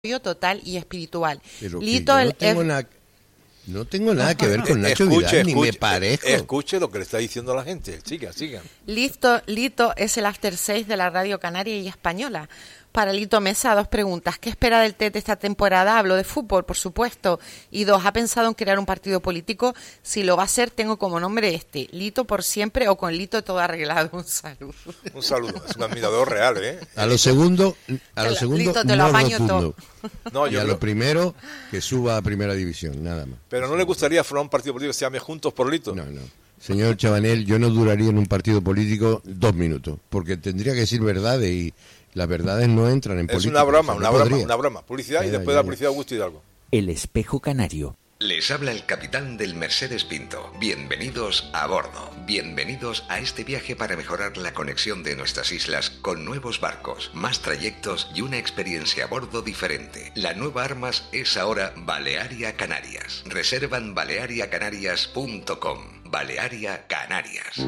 total y espiritual. Pero Lito, no tengo nada que ver con Nacho Vidal, ni me parezco. Escuche lo que le está diciendo la gente. Sigan. Lito es el After 6 de la radio canaria y española. Para Lito Mesa, 2 preguntas. ¿Qué espera del TET esta temporada? Hablo de fútbol, por supuesto. Y 2, ¿ha pensado en crear un partido político? Si lo va a hacer, tengo como nombre Lito por siempre o con Lito todo arreglado. Un saludo. Un saludo. Es un admirador real, ¿eh? A lo segundo Lito, te lo apaño todo. No, y a lo primero, que suba a primera división, nada más. Pero ¿no le gustaría formar un partido político que se llame Juntos por Lito? No. Señor Chabanel, yo no duraría en un partido político 2 minutos, porque tendría que decir verdades y las verdades no entran en política. Es una broma. Publicidad y después de la publicidad Augusto Hidalgo. El Espejo Canario. Les habla el capitán del Mercedes Pinto. Bienvenidos a bordo. Bienvenidos a este viaje para mejorar la conexión de nuestras islas con nuevos barcos, más trayectos y una experiencia a bordo diferente. La nueva Armas es ahora Balearia Canarias. Reservan baleariacanarias.com. Balearia Canarias.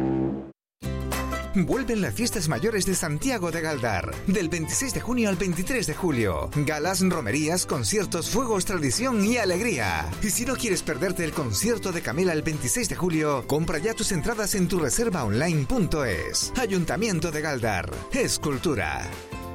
Vuelven las fiestas mayores de Santiago de Galdar, del 26 de junio al 23 de julio. Galas, romerías, conciertos, fuegos, tradición y alegría. Y si no quieres perderte el concierto de Camela el 26 de julio, compra ya tus entradas en tureservaonline.es. Ayuntamiento de Galdar. Es cultura.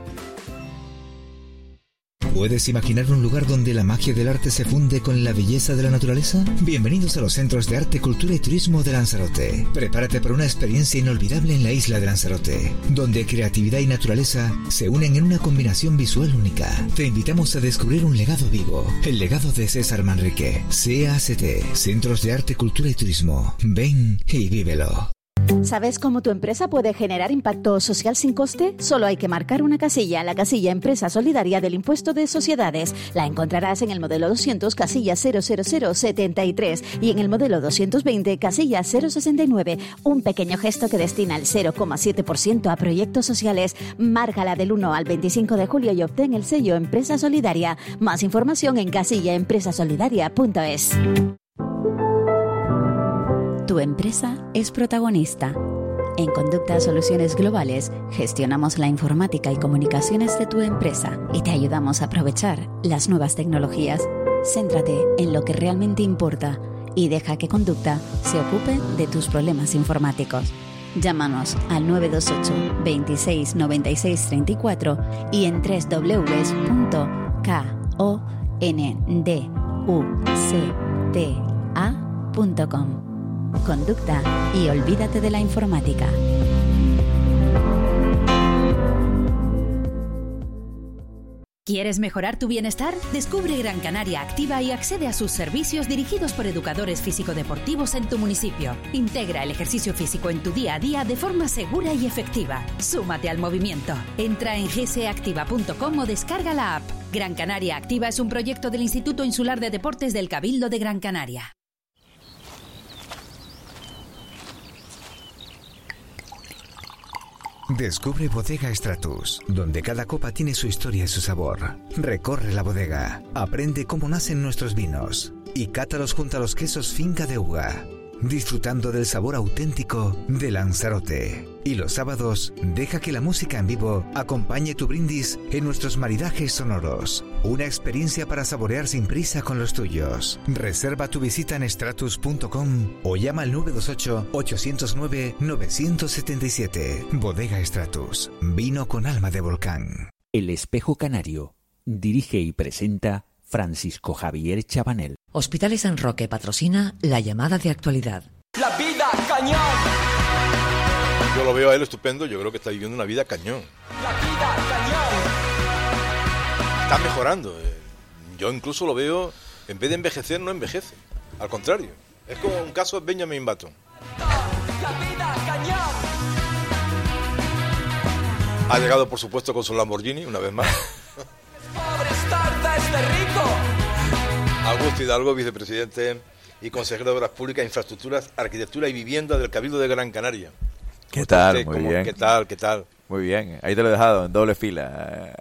¿Puedes imaginar un lugar donde la magia del arte se funde con la belleza de la naturaleza? Bienvenidos a los Centros de Arte, Cultura y Turismo de Lanzarote. Prepárate para una experiencia inolvidable en la isla de Lanzarote, donde creatividad y naturaleza se unen en una combinación visual única. Te invitamos a descubrir un legado vivo, el legado de César Manrique. CACT, Centros de Arte, Cultura y Turismo. Ven y vívelo. ¿Sabes cómo tu empresa puede generar impacto social sin coste? Solo hay que marcar una casilla, la casilla Empresa Solidaria del Impuesto de Sociedades. La encontrarás en el modelo 200, casilla 00073 y en el modelo 220, casilla 069. Un pequeño gesto que destina el 0,7% a proyectos sociales. Márcala del 1 al 25 de julio y obtén el sello Empresa Solidaria. Más información en casillaempresasolidaria.es. Tu empresa es protagonista. En Conducta Soluciones Globales gestionamos la informática y comunicaciones de tu empresa y te ayudamos a aprovechar las nuevas tecnologías. Céntrate en lo que realmente importa y deja que Conducta se ocupe de tus problemas informáticos. Llámanos al 928 26 96 34 y en www.konducta.com. Conducta y olvídate de la informática. ¿Quieres mejorar tu bienestar? Descubre Gran Canaria Activa y accede a sus servicios dirigidos por educadores físico-deportivos en tu municipio. Integra el ejercicio físico en tu día a día de forma segura y efectiva. Súmate al movimiento. Entra en gcactiva.com o descarga la app. Gran Canaria Activa es un proyecto del Instituto Insular de Deportes del Cabildo de Gran Canaria. Descubre Bodega Stratus, donde cada copa tiene su historia y su sabor. Recorre la bodega, aprende cómo nacen nuestros vinos y cátalos junto a los quesos Finca de Uga, disfrutando del sabor auténtico de Lanzarote. Y los sábados, deja que la música en vivo acompañe tu brindis en nuestros maridajes sonoros. Una experiencia para saborear sin prisa con los tuyos. Reserva tu visita en stratus.com o llama al 928-809-977. Bodega Stratus, vino con alma de volcán. El Espejo Canario. Dirige y presenta Francisco Javier Chabanel. Hospitales San Roque patrocina la llamada de actualidad. ¡La vida cañón! Yo lo veo a él estupendo, yo creo que está viviendo una vida cañón. ¡La vida cañón! Está mejorando. Yo incluso lo veo, en vez de envejecer, no envejece. Al contrario, es como un caso de Benjamin Button. ¡La vida cañón! Ha llegado, por supuesto, con su Lamborghini, una vez más. ¡Pobre Stardust de rico! Augusto Hidalgo, vicepresidente y consejero de Obras Públicas, Infraestructuras, Arquitectura y Vivienda del Cabildo de Gran Canaria. ¿Qué tal? Muy bien. ¿Qué tal? Muy bien, ahí te lo he dejado en doble fila.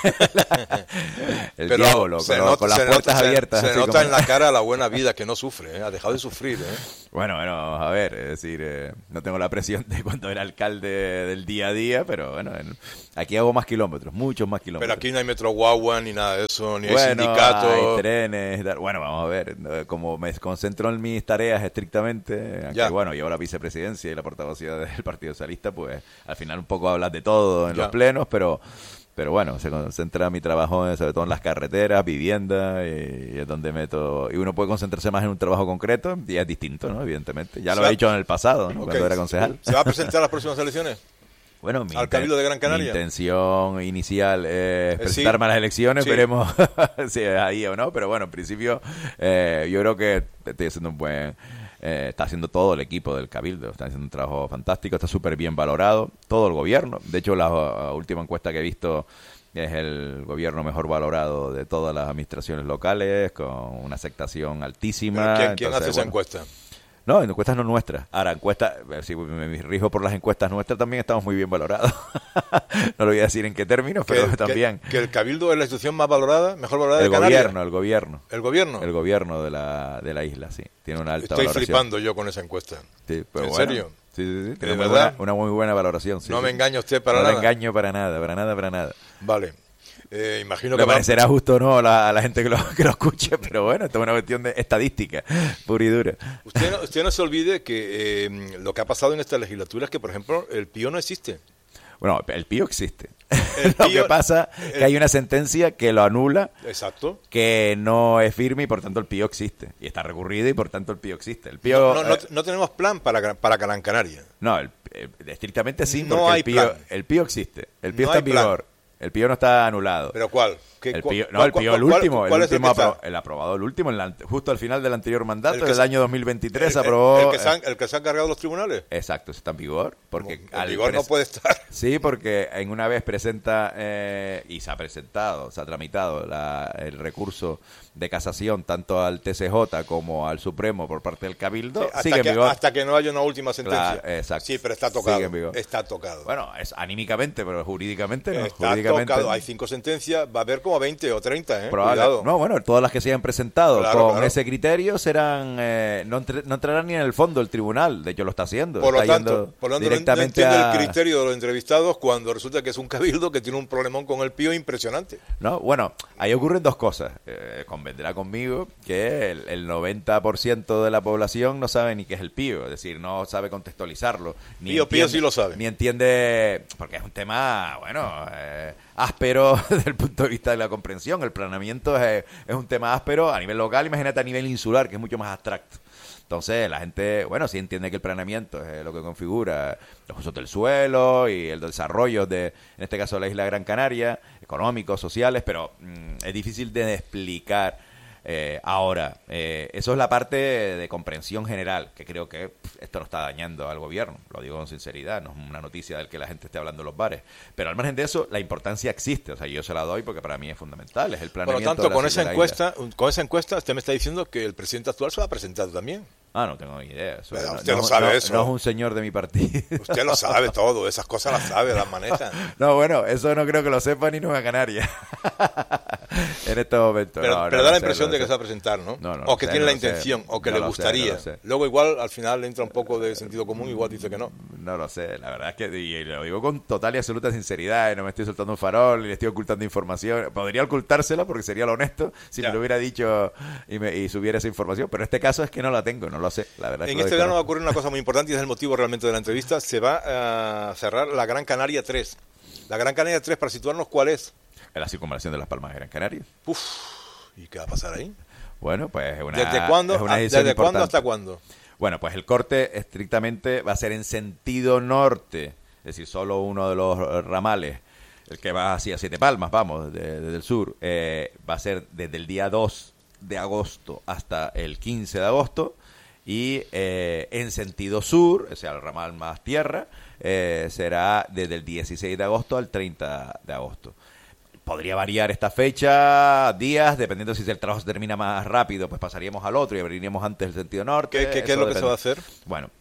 El Pero diablo, con las puertas abiertas. Se así nota como... en la cara la buena vida que no sufre, ¿eh? Ha dejado de sufrir. Bueno, a ver, es decir, no tengo la presión de cuando era alcalde del día a día, pero bueno, aquí hago más kilómetros, muchos más kilómetros. Pero aquí no hay metro guagua ni nada de eso, ni hay bueno, sindicatos. hay trenes, bueno, vamos a ver, como me concentro en mis tareas estrictamente, aunque bueno, llevo la vicepresidencia y la portavocía del Partido Socialista, pues al final un poco hablas de todo en los plenos, pero bueno, se concentra mi trabajo sobre todo en las carreteras, vivienda, y es donde meto, y uno puede concentrarse más en un trabajo concreto, y es distinto, ¿no? Evidentemente, ya lo he dicho en el pasado, ¿no? Cuando era concejal. ¿Se va a presentar a las próximas elecciones? Bueno, al Cabildo de Gran Canaria. Mi intención inicial es presentarme a las elecciones, veremos si es ahí o no, pero bueno, en principio yo creo que estoy haciendo un buen... está haciendo todo el equipo del Cabildo, está haciendo un trabajo fantástico, está súper bien valorado, todo el gobierno. De hecho, la última encuesta que he visto es el gobierno mejor valorado de todas las administraciones locales, con una aceptación altísima. ¿Quién hace esa encuesta? No, encuestas no nuestras. Ahora, si me rijo por las encuestas nuestras, también estamos muy bien valorados. No lo voy a decir en qué términos, pero también. ¿Que el Cabildo es la institución más valorada, mejor valorada de El Canarias? gobierno. ¿El gobierno? El gobierno de la isla, sí. Tiene una alta valoración. Estoy flipando yo con esa encuesta. Sí, pero ¿En bueno, serio? Sí. Tiene una muy buena valoración. Sí, no me engaña usted para nada. nada. No me engaño para nada. Vale. Imagino le que parecerá justo o no a la gente que lo escuche, pero bueno, esto es una cuestión de estadística pura y dura. Usted no se olvide que lo que ha pasado en esta legislatura es que, por ejemplo, el PIO no existe. Bueno, el PIO existe. Lo que pasa es que hay una sentencia que lo anula, exacto, que no es firme y por tanto el PIO existe. Y está recurrido y por tanto el PIO existe. El PIO, no tenemos plan para Gran Canaria. No, estrictamente sí, no porque hay plan. El PIO existe. El PIO está en vigor. El PIO no está anulado. ¿Pero cuál? El PIO, el último. El aprobado, el último, justo al final del anterior mandato, del año 2023, aprobó... ¿El que se han cargado los tribunales? Exacto, está en vigor. Porque en vigor no puede estar. Sí, porque en una vez presenta, y se ha tramitado el recurso de casación tanto al TCJ como al Supremo por parte del Cabildo, sigue en vigor. Hasta que no haya una última sentencia. Claro, exacto. Sí, pero está tocado. Sigue en vigor. Está tocado. Bueno, es anímicamente, pero jurídicamente no. Está tocado. Hay 5 sentencias, va a haber como 20 o 30, Cuidado. No, bueno, todas las que se hayan presentado con ese criterio serán no entrarán ni en el fondo del tribunal. De hecho, lo está haciendo. Por lo está tanto, directamente no entiende el criterio de los entrevistados cuando resulta que es un cabildo que tiene un problemón con el PIO impresionante. No, bueno, ahí ocurren dos cosas. Convendrá conmigo que el 90% de la población no sabe ni qué es el PIO, es decir, no sabe contextualizarlo. PIO sí lo sabe. Ni entiende, porque es un tema, áspero desde el punto de vista de la comprensión. El planeamiento es un tema áspero a nivel local, imagínate a nivel insular, que es mucho más abstracto. Entonces, la gente, sí entiende que el planeamiento es lo que configura los usos del suelo y el desarrollo en este caso, de la isla de Gran Canaria, económicos, sociales, pero es difícil de explicar ahora. Eso es la parte de comprensión general, que creo que esto lo está dañando al gobierno. Lo digo con sinceridad, no es una noticia del que la gente esté hablando en los bares. Pero al margen de eso, la importancia existe. O sea, yo se la doy porque para mí es fundamental. Es el planeamiento. Por lo tanto, con esa encuesta, usted me está diciendo que el presidente actual se va a presentar también. No tengo ni idea. Usted no sabe eso. No es un señor de mi partido. Usted lo sabe todo, esas cosas las sabe, las maneja. No, bueno, eso no creo que lo sepa ni Nueva Canaria. En este momento. Pero da la impresión de que se va a presentar, ¿no? O que tiene la intención, o que le gustaría. Luego igual, al final, le entra un poco de sentido común, igual dice que no. No lo sé, la verdad es que y lo digo con total y absoluta sinceridad, no me estoy soltando un farol, ni le estoy ocultando información. Podría ocultársela porque sería lo honesto si me lo hubiera dicho y subiera esa información, pero en este caso es que no la tengo, no lo sé, la verdad. En este verano va a ocurrir una cosa muy importante y es el motivo realmente de la entrevista. Se va a cerrar la Gran Canaria 3. La Gran Canaria 3, para situarnos, ¿cuál es? Es la circunvalación de Las Palmas de Gran Canaria. ¿Y qué va a pasar ahí? Bueno, pues ¿Desde cuándo hasta cuándo? Bueno, pues el corte estrictamente va a ser en sentido norte, es decir, solo uno de los ramales, el que va hacia Siete Palmas, desde el sur, va a ser desde el día 2 de agosto hasta el 15 de agosto, y en sentido sur, o sea, el ramal más tierra, será desde el 16 de agosto al 30 de agosto. Podría variar esta fecha, días, dependiendo si el trabajo se termina más rápido, pues pasaríamos al otro y abriríamos antes el sentido norte. ¿Qué es lo que se va a hacer? Bueno,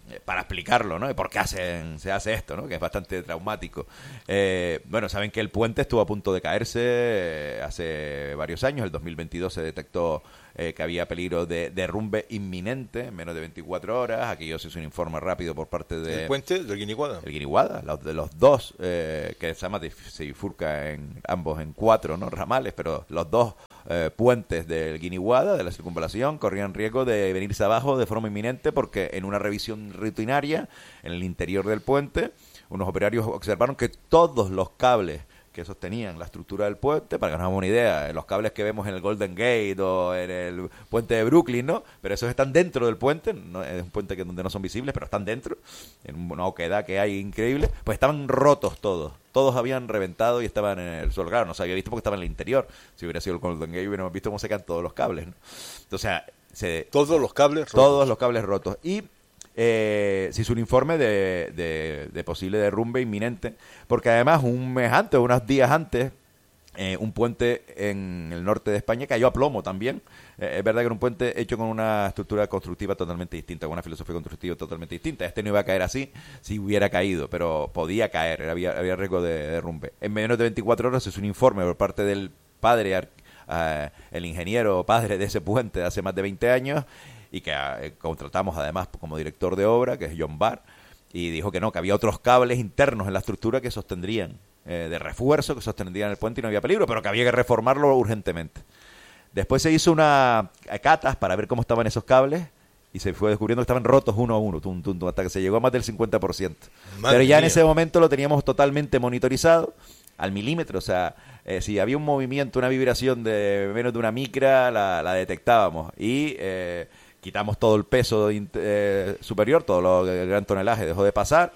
para explicarlo, ¿no? Y por qué se hace esto, ¿no? Que es bastante traumático. Bueno, saben que el puente estuvo a punto de caerse hace varios años. El 2022 se detectó que había peligro de derrumbe inminente en menos de 24 horas. Aquí se hizo un informe rápido por parte de... ¿El puente del Guiniguada? El Guiniguada, de los dos, que se bifurca ambos en 4, ¿no? Ramales, pero los dos puentes del Guiniguada, de la circunvalación, corrían riesgo de venirse abajo de forma inminente porque en una revisión rutinaria en el interior del puente, unos operarios observaron que todos los cables que sostenían la estructura del puente, para que nos hagamos una idea, los cables que vemos en el Golden Gate o en el puente de Brooklyn, ¿no? Pero esos están dentro del puente, no, es un puente donde no son visibles, pero están dentro, en una oquedad que hay increíble, pues estaban rotos todos habían reventado y estaban en el suelo. Claro, no se había visto porque estaban en el interior. Si hubiera sido el Golden Gate, hubiéramos visto cómo se caen todos los cables, ¿no? O sea, todos los cables rotos. Todos los cables rotos. Y se hizo un informe de posible derrumbe inminente, porque además un mes antes, unos días antes, un puente en el norte de España cayó a plomo también. Es verdad que era un puente hecho con una estructura constructiva totalmente distinta, con una filosofía constructiva totalmente distinta. Este no iba a caer así si hubiera caído, pero podía caer, había riesgo de derrumbe. En menos de 24 horas se hizo un informe por parte del padre, el ingeniero padre de ese puente de hace más de 20 años, y que contratamos además como director de obra, que es John Barr, y dijo que no, que había otros cables internos en la estructura que sostendrían, de refuerzo, que sostendrían el puente y no había peligro, pero que había que reformarlo urgentemente. Después se hizo una catas para ver cómo estaban esos cables y se fue descubriendo que estaban rotos uno a uno, hasta que se llegó a más del 50%. Pero ya en ese momento lo teníamos totalmente monitorizado al milímetro, o sea, si había un movimiento, una vibración de menos de una micra, la detectábamos y quitamos todo el peso superior, el gran tonelaje dejó de pasar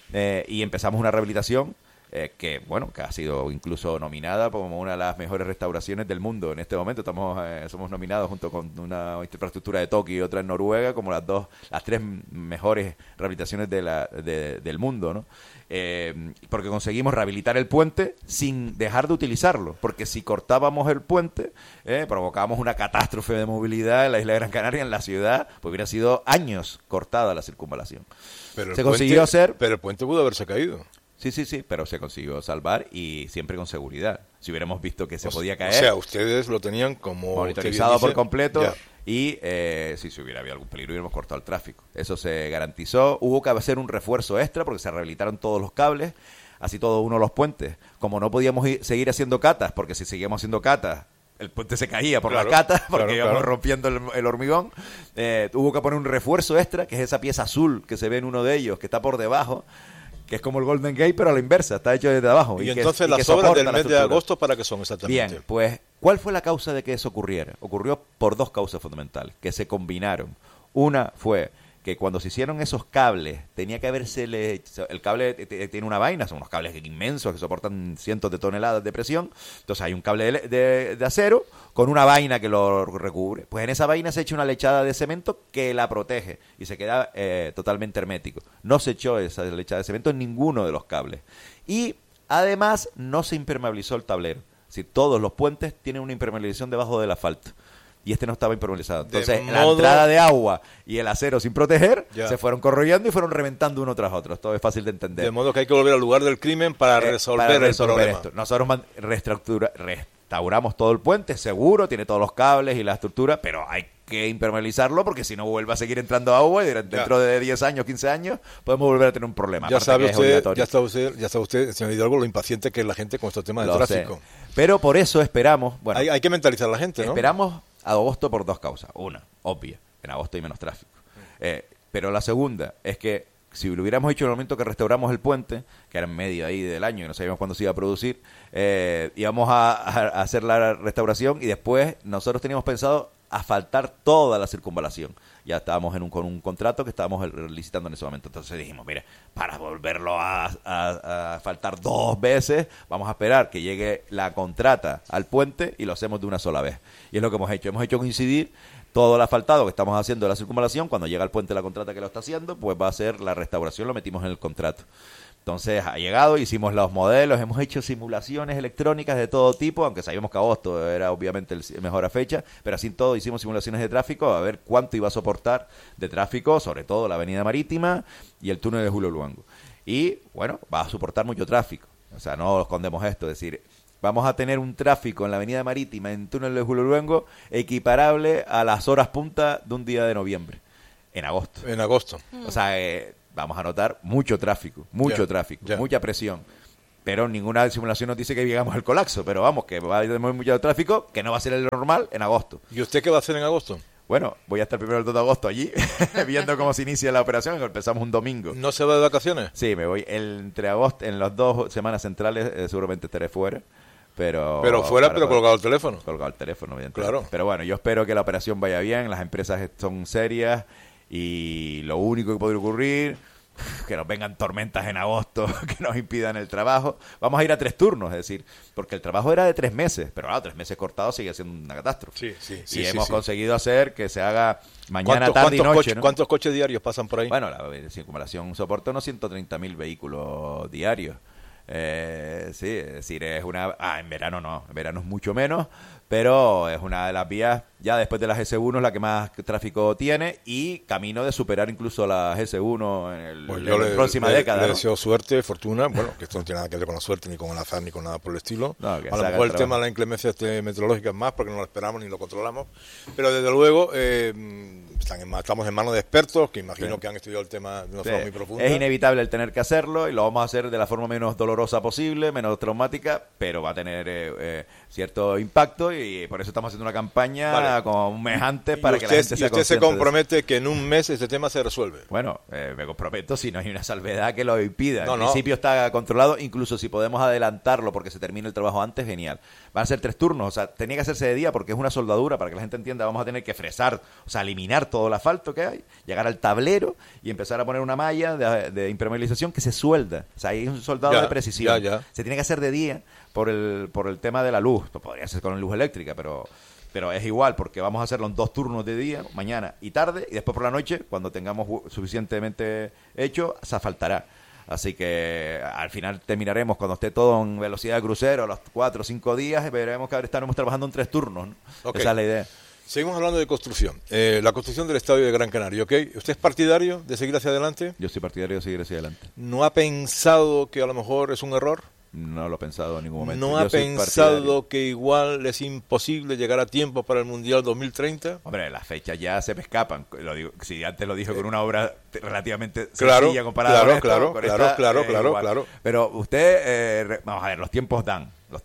y empezamos una rehabilitación que ha sido incluso nominada como una de las mejores restauraciones del mundo. En este momento somos nominados junto con una infraestructura de Tokio y otra en Noruega como las tres mejores rehabilitaciones del mundo, ¿no? Porque conseguimos rehabilitar el puente sin dejar de utilizarlo, porque si cortábamos el puente provocábamos una catástrofe de movilidad en la isla de Gran Canaria, en la ciudad, pues hubiera sido años cortada la circunvalación. Pero el puente pudo haberse caído. Sí, pero se consiguió salvar y siempre con seguridad. Si hubiéramos visto que se podía caer... O sea, ustedes lo tenían como... monitorizado por completo y si hubiera habido algún peligro hubiéramos cortado el tráfico. Eso se garantizó. Hubo que hacer un refuerzo extra porque se rehabilitaron todos los cables, así todo uno de los puentes. Como no podíamos seguir haciendo catas, porque si seguíamos haciendo catas el puente se caía por las catas, porque íbamos rompiendo el hormigón, hubo que poner un refuerzo extra, que es esa pieza azul que se ve en uno de ellos, que está por debajo, que es como el Golden Gate, pero a la inversa, está hecho desde abajo. Y entonces las obras del mes de agosto, ¿para qué son exactamente? Bien, pues, ¿cuál fue la causa de que eso ocurriera? Ocurrió por dos causas fundamentales, que se combinaron. Una fue que cuando se hicieron esos cables, tenía que habersele... El cable tiene una vaina, son unos cables inmensos que soportan cientos de toneladas de presión. Entonces hay un cable de acero con una vaina que lo recubre. Pues en esa vaina se echa una lechada de cemento que la protege y se queda totalmente hermético. No se echó esa lechada de cemento en ninguno de los cables. Y además no se impermeabilizó el tablero. Es decir, todos los puentes tienen una impermeabilización debajo del asfalto. Y este no estaba impermeabilizado. Entonces, la entrada de agua y el acero sin proteger se fueron corroyendo y fueron reventando uno tras otro. Esto es fácil de entender. De modo que hay que volver al lugar del crimen para resolver el problema. Esto. Nosotros restauramos todo el puente, seguro, tiene todos los cables y la estructura, pero hay que impermeabilizarlo porque si no vuelve a seguir entrando agua y dentro de 10 años, 15 años, podemos volver a tener un problema. Ya sabe usted, señor Hidalgo, lo impaciente que es la gente con estos temas de tráfico. Pero por eso esperamos... Bueno, hay que mentalizar a la gente, ¿no? Esperamos a agosto por dos causas. Una, obvia, en agosto hay menos tráfico. Pero la segunda es que si lo hubiéramos hecho en el momento que restauramos el puente, que era en medio ahí del año y no sabíamos cuándo se iba a producir, íbamos a hacer la restauración y después nosotros teníamos pensado asfaltar toda la circunvalación. Ya estábamos con un contrato que estábamos licitando en ese momento. Entonces dijimos, mire, para volverlo a asfaltar 2 veces, vamos a esperar que llegue la contrata al puente y lo hacemos de una sola vez. Y es lo que hemos hecho. Hemos hecho coincidir todo el asfaltado que estamos haciendo de la circunvalación. Cuando llega al puente la contrata que lo está haciendo, pues va a ser la restauración, lo metimos en el contrato. Entonces ha llegado, hicimos los modelos, hemos hecho simulaciones electrónicas de todo tipo, aunque sabíamos que agosto era obviamente el mejor fecha, pero así todo hicimos simulaciones de tráfico a ver cuánto iba a soportar de tráfico, sobre todo la avenida Marítima y el túnel de Julio Luengo. Y bueno, va a soportar mucho tráfico, o sea, no escondemos esto, es decir, vamos a tener un tráfico en la avenida Marítima, en el túnel de Julio Luengo, equiparable a las horas punta de un día de noviembre, en agosto. En agosto. O sea, vamos a notar mucho tráfico, mucha presión. Pero ninguna simulación nos dice que llegamos al colapso. Pero vamos, que va a haber mucho tráfico, que no va a ser el normal en agosto. ¿Y usted qué va a hacer en agosto? Bueno, voy a estar primero el 2 de agosto allí, viendo cómo se inicia la operación. Empezamos un domingo. ¿No se va de vacaciones? Sí, me voy entre agosto, en las 2 semanas centrales seguramente estaré fuera. Pero colgado el teléfono. Colgado el teléfono, evidentemente. Claro. Pero bueno, yo espero que la operación vaya bien, las empresas son serias y lo único que podría ocurrir, que nos vengan tormentas en agosto que nos impidan el trabajo. Vamos a ir a 3 turnos, es decir, porque el trabajo era de 3 meses, pero claro, 3 meses cortados sigue siendo una catástrofe. Y hemos conseguido hacer que se haga mañana, tarde y noche, ¿no? ¿Cuántos coches diarios pasan por ahí? Bueno, la circunvalación soporta unos 130.000 vehículos diarios. Sí, es decir, es una... en verano no, en verano es mucho menos, pero es una de las vías, ya después de la GS1 es la que más tráfico tiene y camino de superar incluso la GS1 en la próxima década. Le deseo suerte, fortuna, bueno, que esto no tiene nada que ver con la suerte, ni con el azar, ni con nada por el estilo. A lo mejor el tema de la inclemencia meteorológica es más, porque no lo esperamos ni lo controlamos, pero desde luego estamos en manos de expertos, que imagino que han estudiado el tema de una forma muy profunda. Es inevitable el tener que hacerlo y lo vamos a hacer de la forma menos dolorosa posible, menos traumática, pero va a tener cierto impacto y por eso estamos haciendo una campaña como un mes antes para que la gente sea consciente. ¿Y usted se compromete que en un mes este tema se resuelve? Bueno, me comprometo si no hay una salvedad que lo impida. En principio está controlado, incluso si podemos adelantarlo porque se termine el trabajo antes, genial. Van a ser 3 turnos, o sea, tenía que hacerse de día porque es una soldadura, para que la gente entienda, vamos a tener que fresar, o sea, eliminar todo el asfalto que hay, llegar al tablero y empezar a poner una malla de impermeabilización que se suelda. O sea, hay un soldado de precisión. Se tiene que hacer de día por el tema de la luz. Podría ser con luz eléctrica, pero es igual, porque vamos a hacerlo en 2 turnos de día, mañana y tarde, y después por la noche, cuando tengamos suficientemente hecho, se asfaltará. Así que al final terminaremos, cuando esté todo en velocidad de crucero, los 4 o 5 días, veremos que ahora estaremos trabajando en 3 turnos, ¿no? Okay. Esa es la idea. Seguimos hablando de construcción. La construcción del estadio de Gran Canaria, ¿ok? ¿Usted es partidario de seguir hacia adelante? Yo soy partidario de seguir hacia adelante. ¿No ha pensado que a lo mejor es un error? No lo he pensado en ningún momento. ¿No ha pensado que igual es imposible llegar a tiempo para el Mundial 2030? Hombre, las fechas ya se me escapan. Lo digo, si antes lo dije con una obra relativamente sencilla comparada con esto, claro. Pero usted, vamos a ver, los tiempos dan.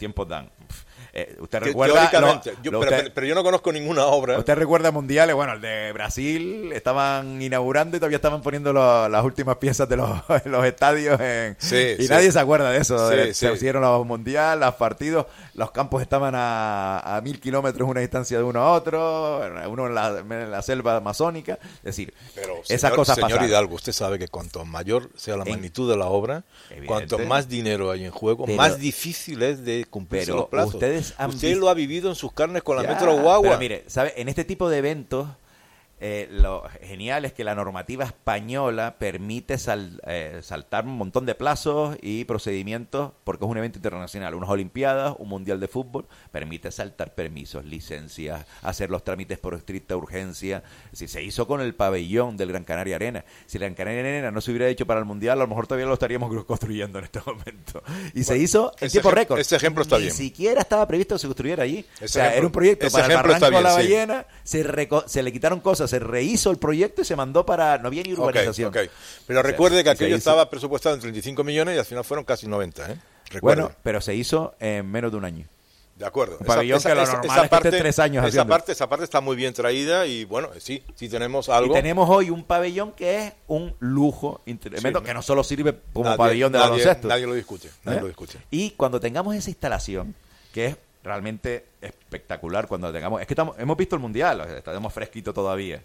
Usted recuerda... Pero yo no conozco ninguna obra. ¿Usted recuerda mundiales? Bueno, el de Brasil estaban inaugurando y todavía estaban poniendo las últimas piezas de los estadios nadie se acuerda de eso. Se hicieron los mundiales, los partidos, los campos estaban a 1000 kilómetros una distancia de uno a otro, uno en la selva amazónica. Es decir, esas cosas pasan. Señor Hidalgo, usted sabe que cuanto mayor sea la magnitud de la obra, cuanto más dinero hay en juego, más difícil es de cumplirse los plazos. Usted lo ha vivido en sus carnes con la Metro Guagua. Pero mire, ¿sabe? En este tipo de eventos, lo genial es que la normativa española permite saltar un montón de plazos y procedimientos, porque es un evento internacional, unas olimpiadas, un mundial de fútbol, permite saltar permisos, licencias, hacer los trámites por estricta urgencia. Si se hizo con el pabellón del Gran Canaria Arena, si el Gran Canaria Arena no se hubiera hecho para el mundial, a lo mejor todavía lo estaríamos construyendo en este momento. Y se hizo en tiempo récord. Ese ejemplo está bien. Ni siquiera estaba previsto que se construyera allí. Era un proyecto para el Barranco de la Ballena, se le quitaron cosas, se rehizo el proyecto y se mandó para... No había ni urbanización. Pero recuerde que aquello estaba presupuestado en 35 millones y al final fueron casi 90, Bueno, pero se hizo en menos de un año. De acuerdo. Un pabellón que lo normal es que esté 3 años haciendo. Esa parte está muy bien traída y bueno, sí tenemos algo. Y tenemos hoy un pabellón que es un lujo tremendo, que no solo sirve como pabellón de baloncesto. Nadie lo discute. Y cuando tengamos esa instalación, que es realmente espectacular cuando tengamos... Es que hemos visto el Mundial, estamos fresquitos todavía.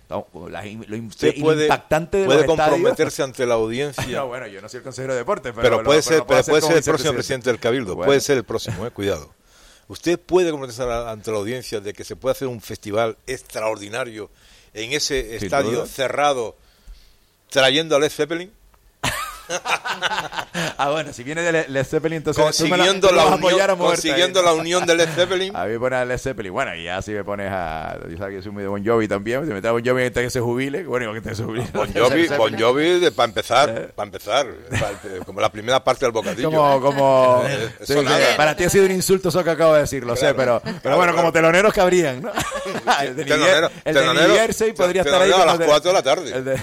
Impactante de puede comprometerse ante la audiencia. No, bueno, yo no soy el consejero de deportes, pero puede ser el próximo presidente del Cabildo. Bueno. Puede ser el próximo, cuidado. Usted puede comprometerse ante la audiencia de que se puede hacer un festival extraordinario en ese estadio cerrado trayendo a Led Zeppelin. Bueno, si viene de Led Zeppelin, entonces consiguiendo la unión de Led Zeppelin. A mí me pones a Led Zeppelin. Bueno, y ya si me pones a... Yo sabes que yo soy muy de Bon Jovi también. Si me trae Bon Jovi hasta que se jubile, bueno, que se jubile. Bon Jovi para empezar, como la primera parte del bocadillo. Como sí, para ti ha sido un insulto eso que acabo de decir, lo sé, pero bueno, como teloneros cabrían, ¿no? El de New Jersey podría estar ahí a las 4 de la tarde.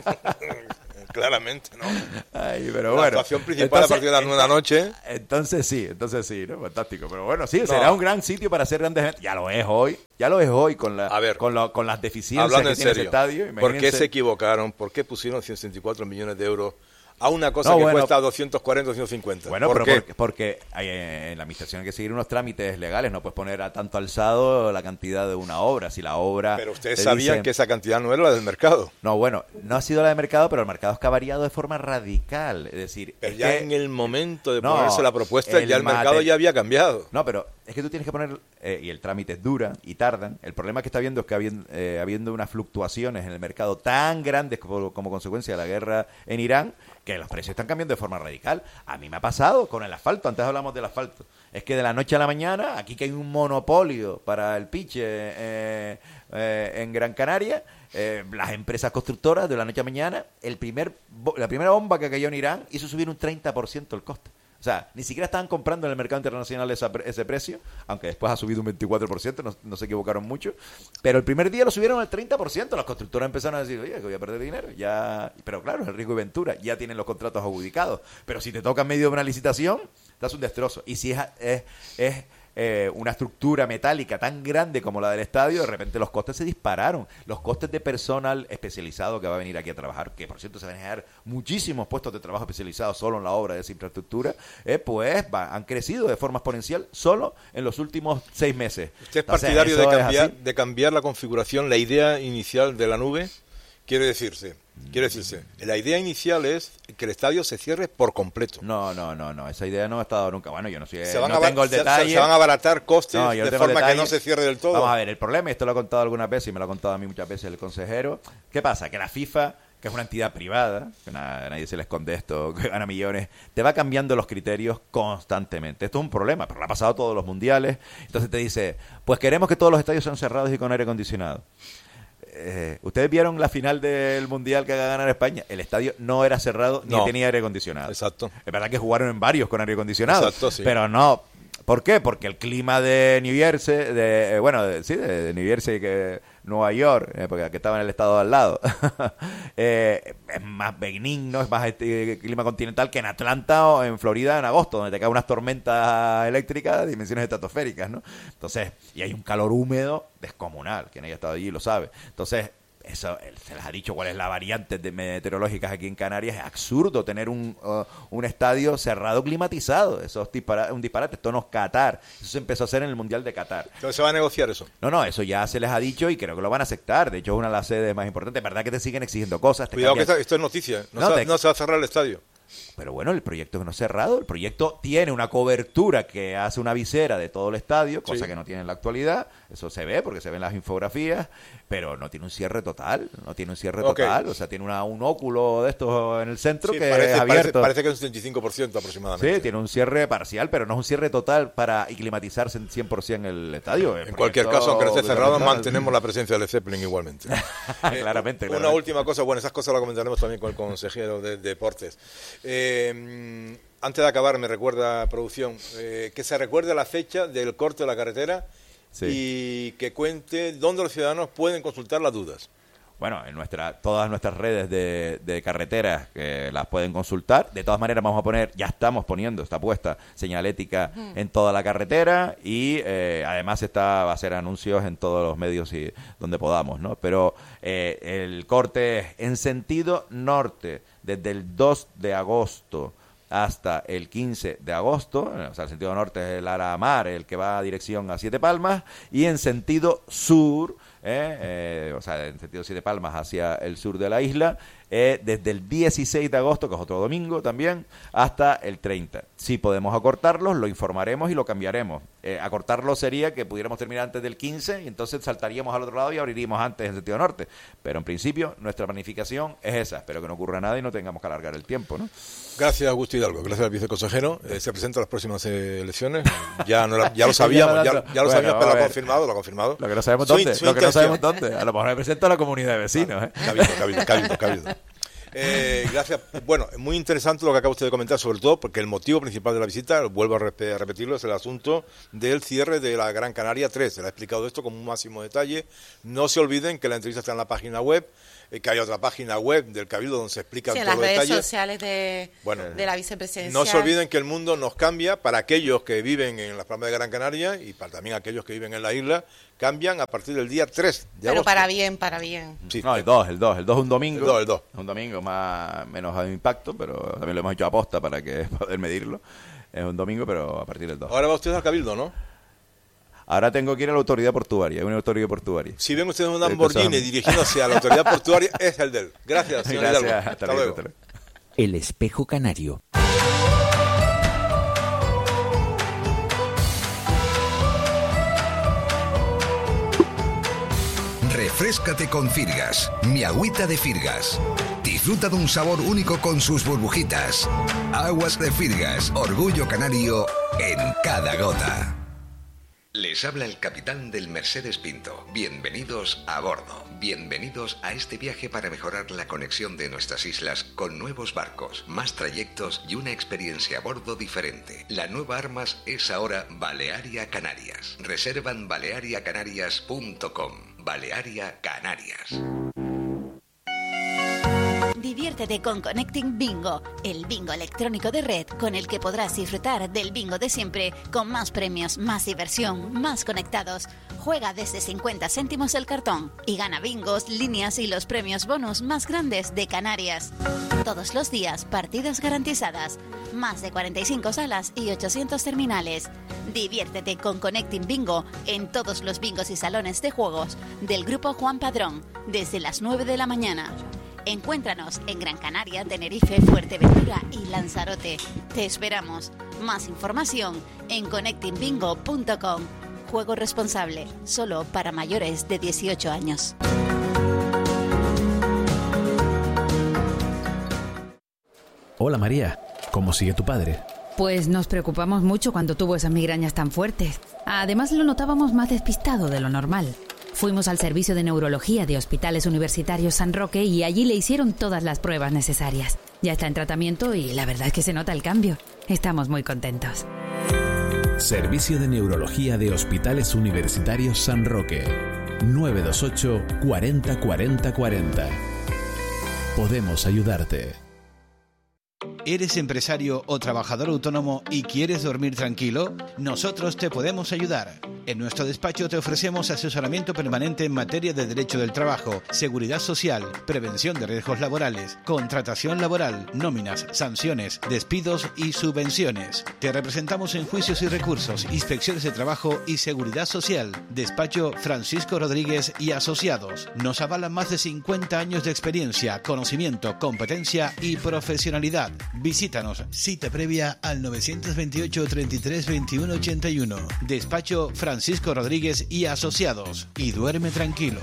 Claramente, ¿no? Ay, pero la actuación principal a partir de las 9 de la noche. Entonces sí, ¿no? Fantástico. Pero bueno, sí, será un gran sitio para hacer grandes eventos. Ya lo es hoy con las deficiencias que tiene ese estadio. Imagínense. ¿Por qué se equivocaron? ¿Por qué pusieron 164 millones de euros a una cosa que cuesta 240, 250? Bueno, porque en la administración hay que seguir unos trámites legales, no puedes poner a tanto alzado la cantidad de una obra, si la obra... Pero ustedes sabían que esa cantidad no era la del mercado. No, bueno, no ha sido la del mercado, pero el mercado es que ha variado de forma radical, es decir... Pero ya en el momento de ponerse la propuesta, ya el mercado ya había cambiado. No, pero es que tú tienes que poner, y el trámite dura y tardan, el problema que está viendo es que habiendo unas fluctuaciones en el mercado tan grandes como consecuencia de la guerra en Irán, que los precios están cambiando de forma radical. A mí me ha pasado con el asfalto, antes hablamos del asfalto. Es que de la noche a la mañana, aquí que hay un monopolio para el piche en Gran Canaria, las empresas constructoras de la noche a la mañana, la primera bomba que cayó en Irán hizo subir un 30% el coste. O sea, ni siquiera estaban comprando en el mercado internacional ese precio, aunque después ha subido un 24%, no se equivocaron mucho. Pero el primer día lo subieron al 30%. Las constructoras empezaron a decir, oye, que voy a perder dinero. Pero claro, es el riesgo y ventura. Ya tienen los contratos adjudicados. Pero si te toca en medio de una licitación, das un destrozo. Y si es una estructura metálica tan grande como la del estadio, de repente los costes se dispararon. Los costes de personal especializado que va a venir aquí a trabajar, que por cierto se van a generar muchísimos puestos de trabajo especializados solo en la obra de esa infraestructura, han crecido de forma exponencial solo en los últimos 6 meses. ¿Usted es partidario de cambiar la configuración, la idea inicial de la nube? Quiere decirse, la idea inicial es que el estadio se cierre por completo. No, esa idea no ha estado nunca. Bueno, yo no tengo el detalle. Se van a abaratar costes de forma que no se cierre del todo. Vamos a ver, el problema, y esto lo he contado algunas veces y me lo ha contado a mí muchas veces el consejero, ¿qué pasa? Que la FIFA, que es una entidad privada, que nadie se le esconde esto, que gana millones, te va cambiando los criterios constantemente. Esto es un problema, pero lo ha pasado a todos los mundiales. Entonces te dice, pues queremos que todos los estadios sean cerrados y con aire acondicionado. ¿Ustedes vieron la final del Mundial que va a ganar España? El estadio no era cerrado ni tenía aire acondicionado. Exacto. Es verdad que jugaron en varios con aire acondicionado. Exacto, sí. Pero no. ¿Por qué? Porque el clima de New Jersey, de New Jersey, que Nueva York, porque que estaba en el estado de al lado, es más benigno, es más clima continental que en Atlanta o en Florida en agosto, donde te caen unas tormentas eléctricas de dimensiones estratosféricas, ¿no? Entonces, y hay un calor húmedo descomunal, quien haya estado allí lo sabe. Entonces, eso se les ha dicho cuál es la variante meteorológicas aquí en Canarias. Es absurdo tener un estadio cerrado climatizado. Eso es un disparate. Esto no es Qatar. Eso se empezó a hacer en el Mundial de Qatar. Entonces se va a negociar eso. No, eso ya se les ha dicho y creo que lo van a aceptar. De hecho, es una de las sedes más importantes. Es verdad que te siguen exigiendo cosas. Cuidado que esto es noticia. No se va a cerrar el estadio. Pero bueno, el proyecto no es cerrado. El proyecto tiene una cobertura que hace una visera de todo el estadio, cosa que no tiene en la actualidad. Eso se ve porque se ven las infografías, pero no tiene un cierre total. O sea, tiene un óculo de estos en el centro que es abierto. Parece que es un 75% aproximadamente. Sí, tiene un cierre parcial, pero no es un cierre total para climatizarse en 100% el estadio. En cualquier caso, aunque no esté cerrado, mantenemos la presencia del Zeppelin igualmente. Claramente. Una última cosa, bueno, esas cosas las comentaremos también con el consejero de Deportes. Antes de acabar, me recuerda producción que se recuerde la fecha del corte de la carretera y que cuente dónde los ciudadanos pueden consultar las dudas. Bueno, en todas nuestras redes de carreteras que las pueden consultar. De todas maneras está puesta señalética en toda la carretera y además va a hacer anuncios en todos los medios y donde podamos, ¿no? Pero el corte es en sentido norte desde el 2 de agosto hasta el 15 de agosto, o sea, el sentido norte es el Lara Mar, el que va a dirección a Siete Palmas, y en sentido sur o sea, en sentido Siete Palmas hacia el sur de la isla, desde el 16 de agosto, que es otro domingo también, hasta el 30. Si podemos acortarlos, lo informaremos y lo cambiaremos. Acortarlo sería que pudiéramos terminar antes del 15 y entonces saltaríamos al otro lado y abriríamos antes en sentido norte. Pero en principio, nuestra planificación es esa. Espero que no ocurra nada y no tengamos que alargar el tiempo, ¿no? Gracias, Augusto Hidalgo. Gracias al viceconsejero. Se presenta a las próximas elecciones. Ya lo sabíamos, ya lo sabíamos, pero lo ha confirmado. Lo que no sabemos dónde. Lo que no sabemos dónde. A lo mejor me presento a la comunidad de vecinos. Cabildo. Gracias. Bueno, muy interesante lo que acaba usted de comentar, sobre todo porque el motivo principal de la visita, vuelvo a repetirlo, es el asunto del cierre de la Gran Canaria 3. Se le ha explicado esto con un máximo detalle. No se olviden que la entrevista está en la página web, que hay otra página web del Cabildo donde se explican todos los detalles. En las redes sociales de la vicepresidencia. No se olviden que el mundo nos cambia para aquellos que viven en las Palmas de Gran Canaria y para también aquellos que viven en la isla. Cambian a partir del día 3 de agosto. Pero para bien. Sí. No, el 2 es un domingo. El 2. Es un domingo menos de impacto, pero también lo hemos hecho aposta para poder medirlo. Es un domingo, pero a partir del 2. Ahora va usted al Cabildo, ¿no? Ahora tengo que ir a la autoridad portuaria, una autoridad portuaria. Si ven ustedes un Lamborghini dirigiéndose a la autoridad portuaria, es el de él. Gracias, señor Hidalgo. Hasta luego. El espejo canario. Refréscate con Firgas, mi agüita de Firgas. Disfruta de un sabor único con sus burbujitas. Aguas de Firgas, orgullo canario en cada gota. Les habla el capitán del Mercedes Pinto. Bienvenidos a bordo. Bienvenidos a este viaje para mejorar la conexión de nuestras islas con nuevos barcos, más trayectos y una experiencia a bordo diferente. La nueva Armas es ahora Balearia Canarias. Reserva en baleariacanarias.com. Balearia Canarias. Diviértete con Connecting Bingo, el bingo electrónico de red con el que podrás disfrutar del bingo de siempre, con más premios, más diversión, más conectados. Juega desde 50 céntimos el cartón y gana bingos, líneas y los premios bonus más grandes de Canarias. Todos los días, partidas garantizadas, más de 45 salas y 800 terminales. Diviértete con Connecting Bingo en todos los bingos y salones de juegos del Grupo Juan Padrón, desde las 9 de la mañana. Encuéntranos en Gran Canaria, Tenerife, Fuerteventura y Lanzarote. Te esperamos. Más información en connectingbingo.com. Juego responsable, solo para mayores de 18 años. Hola María, ¿cómo sigue tu padre? Pues nos preocupamos mucho cuando tuvo esas migrañas tan fuertes. Además lo notábamos más despistado de lo normal. Fuimos al servicio de neurología de Hospitales Universitarios San Roque y allí le hicieron todas las pruebas necesarias. Ya está en tratamiento y la verdad es que se nota el cambio. Estamos muy contentos. Servicio de Neurología de Hospitales Universitarios San Roque. 928 40 40 40. Podemos ayudarte. ¿Eres empresario o trabajador autónomo y quieres dormir tranquilo? Nosotros te podemos ayudar. En nuestro despacho te ofrecemos asesoramiento permanente en materia de derecho del trabajo, seguridad social, prevención de riesgos laborales, contratación laboral, nóminas, sanciones, despidos y subvenciones. Te representamos en juicios y recursos, inspecciones de trabajo y seguridad social. Despacho Francisco Rodríguez y Asociados. Nos avalan más de 50 años de experiencia, conocimiento, competencia y profesionalidad. Visítanos, cita previa al 928 33 21 81. Despacho Francisco Rodríguez y Asociados. Y duerme tranquilo.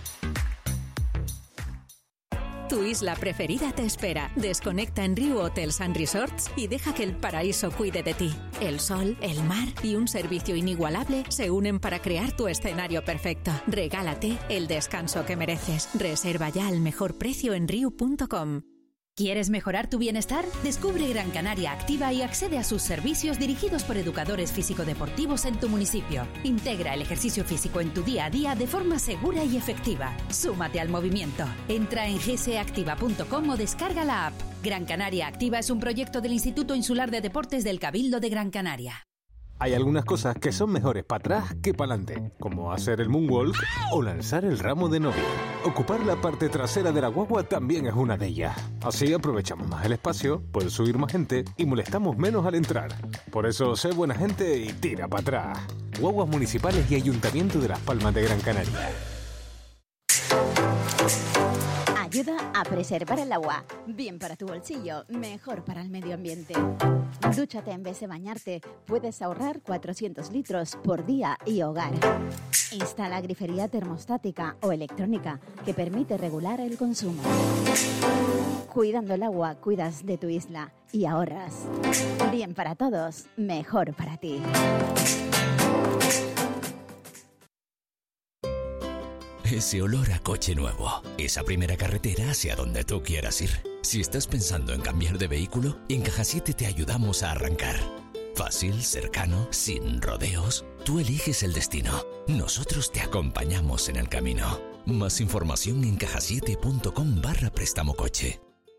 Tu isla preferida te espera. Desconecta en Riu Hotels and Resorts y deja que el paraíso cuide de ti. El sol, el mar y un servicio inigualable se unen para crear tu escenario perfecto. Regálate el descanso que mereces. Reserva ya al mejor precio en riu.com. ¿Quieres mejorar tu bienestar? Descubre Gran Canaria Activa y accede a sus servicios dirigidos por educadores físico-deportivos en tu municipio. Integra el ejercicio físico en tu día a día de forma segura y efectiva. Súmate al movimiento. Entra en gcactiva.com o descarga la app. Gran Canaria Activa es un proyecto del Instituto Insular de Deportes del Cabildo de Gran Canaria. Hay algunas cosas que son mejores para atrás que para adelante, como hacer el moonwalk o lanzar el ramo de novia. Ocupar la parte trasera de la guagua también es una de ellas. Así aprovechamos más el espacio, puede subir más gente y molestamos menos al entrar. Por eso, sé buena gente y tira para atrás. Guaguas municipales y Ayuntamiento de Las Palmas de Gran Canaria. ayuda a preservar el agua. Bien para tu bolsillo, mejor para el medio ambiente. Dúchate en vez de bañarte. Puedes ahorrar 400 litros por día y hogar. Instala grifería termostática o electrónica que permite regular el consumo. Cuidando el agua, cuidas de tu isla y ahorras. Bien para todos, mejor para ti. Ese olor a coche nuevo, esa primera carretera hacia donde tú quieras ir. Si estás pensando en cambiar de vehículo, en Caja 7 te ayudamos a arrancar. Fácil, cercano, sin rodeos. Tú eliges el destino. Nosotros te acompañamos en el camino. Más información en cajasiete.com/préstamo coche.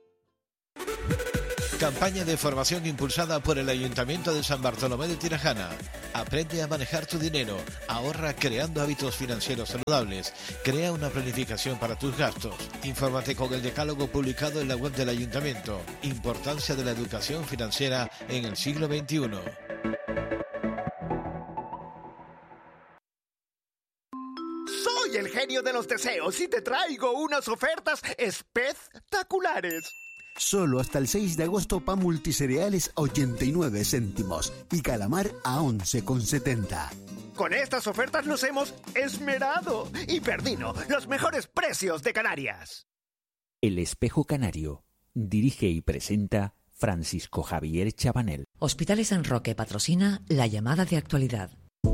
Campaña de formación impulsada por el Ayuntamiento de San Bartolomé de Tirajana. Aprende a manejar tu dinero, ahorra creando hábitos financieros saludables, crea una planificación para tus gastos. Infórmate con el decálogo publicado en la web del Ayuntamiento. Importancia de la educación financiera en el siglo XXI. Soy el genio de los deseos y te traigo unas ofertas espectaculares. Solo hasta el 6 de agosto pan multicereales 89 céntimos y calamar a 11,70. Con estas ofertas nos hemos esmerado y Perdino, los mejores precios de Canarias. El Espejo Canario. Dirige y presenta Francisco Javier Chabanel. Hospitales San Roque patrocina la llamada de actualidad.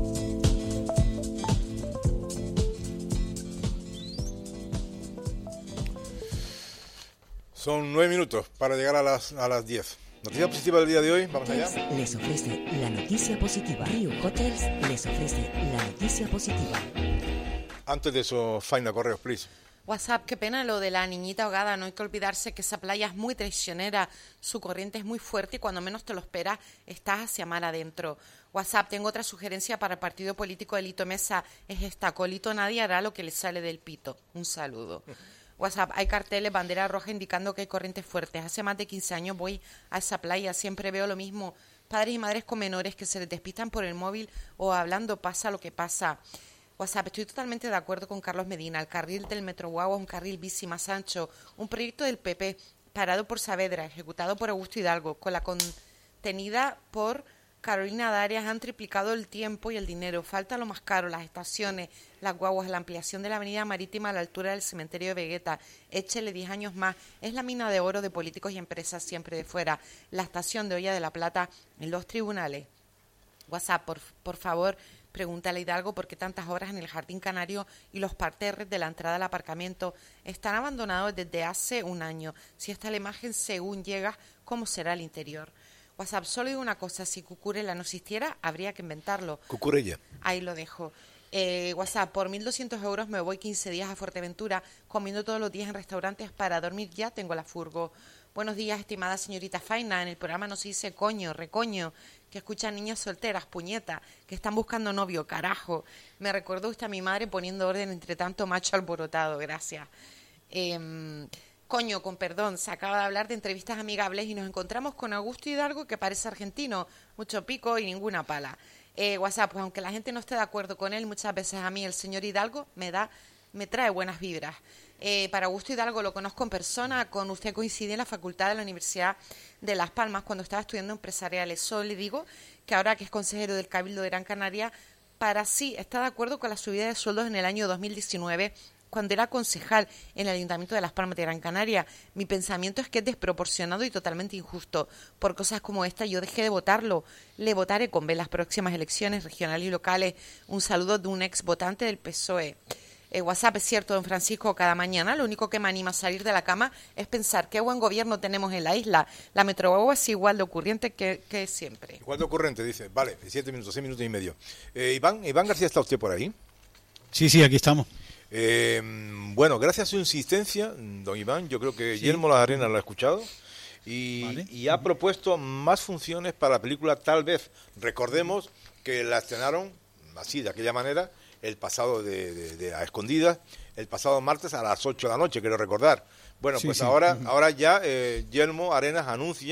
Son 9 minutos para llegar a las 10. Noticia positiva del día de hoy, vamos allá. Les ofrece la noticia positiva. Rio Hotels les ofrece la noticia positiva. Antes de eso, Faina, correos, please. WhatsApp, qué pena lo de la niñita ahogada. No hay que olvidarse que esa playa es muy traicionera, su corriente es muy fuerte y cuando menos te lo esperas estás hacia mar adentro. WhatsApp, tengo otra sugerencia para el partido político de Lito Mesa. Es esta: Colito nadie hará lo que le sale del pito. Un saludo. WhatsApp, hay carteles, bandera roja indicando que hay corrientes fuertes. Hace más de 15 años voy a esa playa, siempre veo lo mismo. Padres y madres con menores que se les despistan por el móvil o hablando, pasa lo que pasa. WhatsApp, estoy totalmente de acuerdo con Carlos Medina. El carril del Metro Guagua es un carril bici más ancho. Un proyecto del PP, parado por Saavedra, ejecutado por Augusto Hidalgo, con la contenida por Carolina Darias, han triplicado el tiempo y el dinero. Falta lo más caro, las estaciones, las guaguas, la ampliación de la avenida marítima a la altura del cementerio de Vegueta. Échele 10 años más. Es la mina de oro de políticos y empresas siempre de fuera. La estación de Olla de la Plata en los tribunales. WhatsApp, por favor, pregúntale a Hidalgo por qué tantas horas en el Jardín Canario y los parterres de la entrada al aparcamiento están abandonados desde hace un año. Si esta es la imagen según llega, ¿cómo será el interior? WhatsApp, solo digo una cosa: si Cucurella no existiera, habría que inventarlo. Cucurella. Ahí lo dejo. WhatsApp, por 1.200 euros me voy 15 días a Fuerteventura, comiendo todos los días en restaurantes. Para dormir ya tengo la furgo. Buenos días, estimada señorita Faina. En el programa no se dice coño, recoño, que escuchan niñas solteras, puñeta, que están buscando novio, carajo. Me recordó usted a mi madre poniendo orden entre tanto macho alborotado. Gracias. Coño, con perdón, se acaba de hablar de entrevistas amigables y nos encontramos con Augusto Hidalgo, que parece argentino, mucho pico y ninguna pala. WhatsApp, pues aunque la gente no esté de acuerdo con él, muchas veces a mí el señor Hidalgo me trae buenas vibras. Para Augusto Hidalgo lo conozco en persona, con usted coincidí en la facultad de la Universidad de Las Palmas cuando estaba estudiando empresariales. Solo le digo que ahora que es consejero del Cabildo de Gran Canaria, para sí está de acuerdo con la subida de sueldos en el año 2019, cuando era concejal en el Ayuntamiento de Las Palmas de Gran Canaria. Mi pensamiento es que es desproporcionado y totalmente injusto. Por cosas como esta yo dejé de votarlo. Le votaré con B las próximas elecciones regionales y locales. Un saludo de un ex votante del PSOE. WhatsApp, es cierto, don Francisco, cada mañana lo único que me anima a salir de la cama es pensar qué buen gobierno tenemos en la isla. La Metroguagua es igual de ocurrente que siempre. Igual de ocurrente, dice. Vale, 7 minutos, 6 minutos y medio. Iván García, ¿está usted por ahí? Sí, aquí estamos. Bueno, gracias a su insistencia, don Iván, yo creo que Guillermo Las Arenas lo ha escuchado y ha propuesto más funciones para la película Tal vez. Recordemos que la estrenaron así, de aquella manera, el pasado de a escondidas, el pasado martes a las 8 de la noche, quiero recordar. Bueno, pues ahora ya Guillermo Arenas anuncia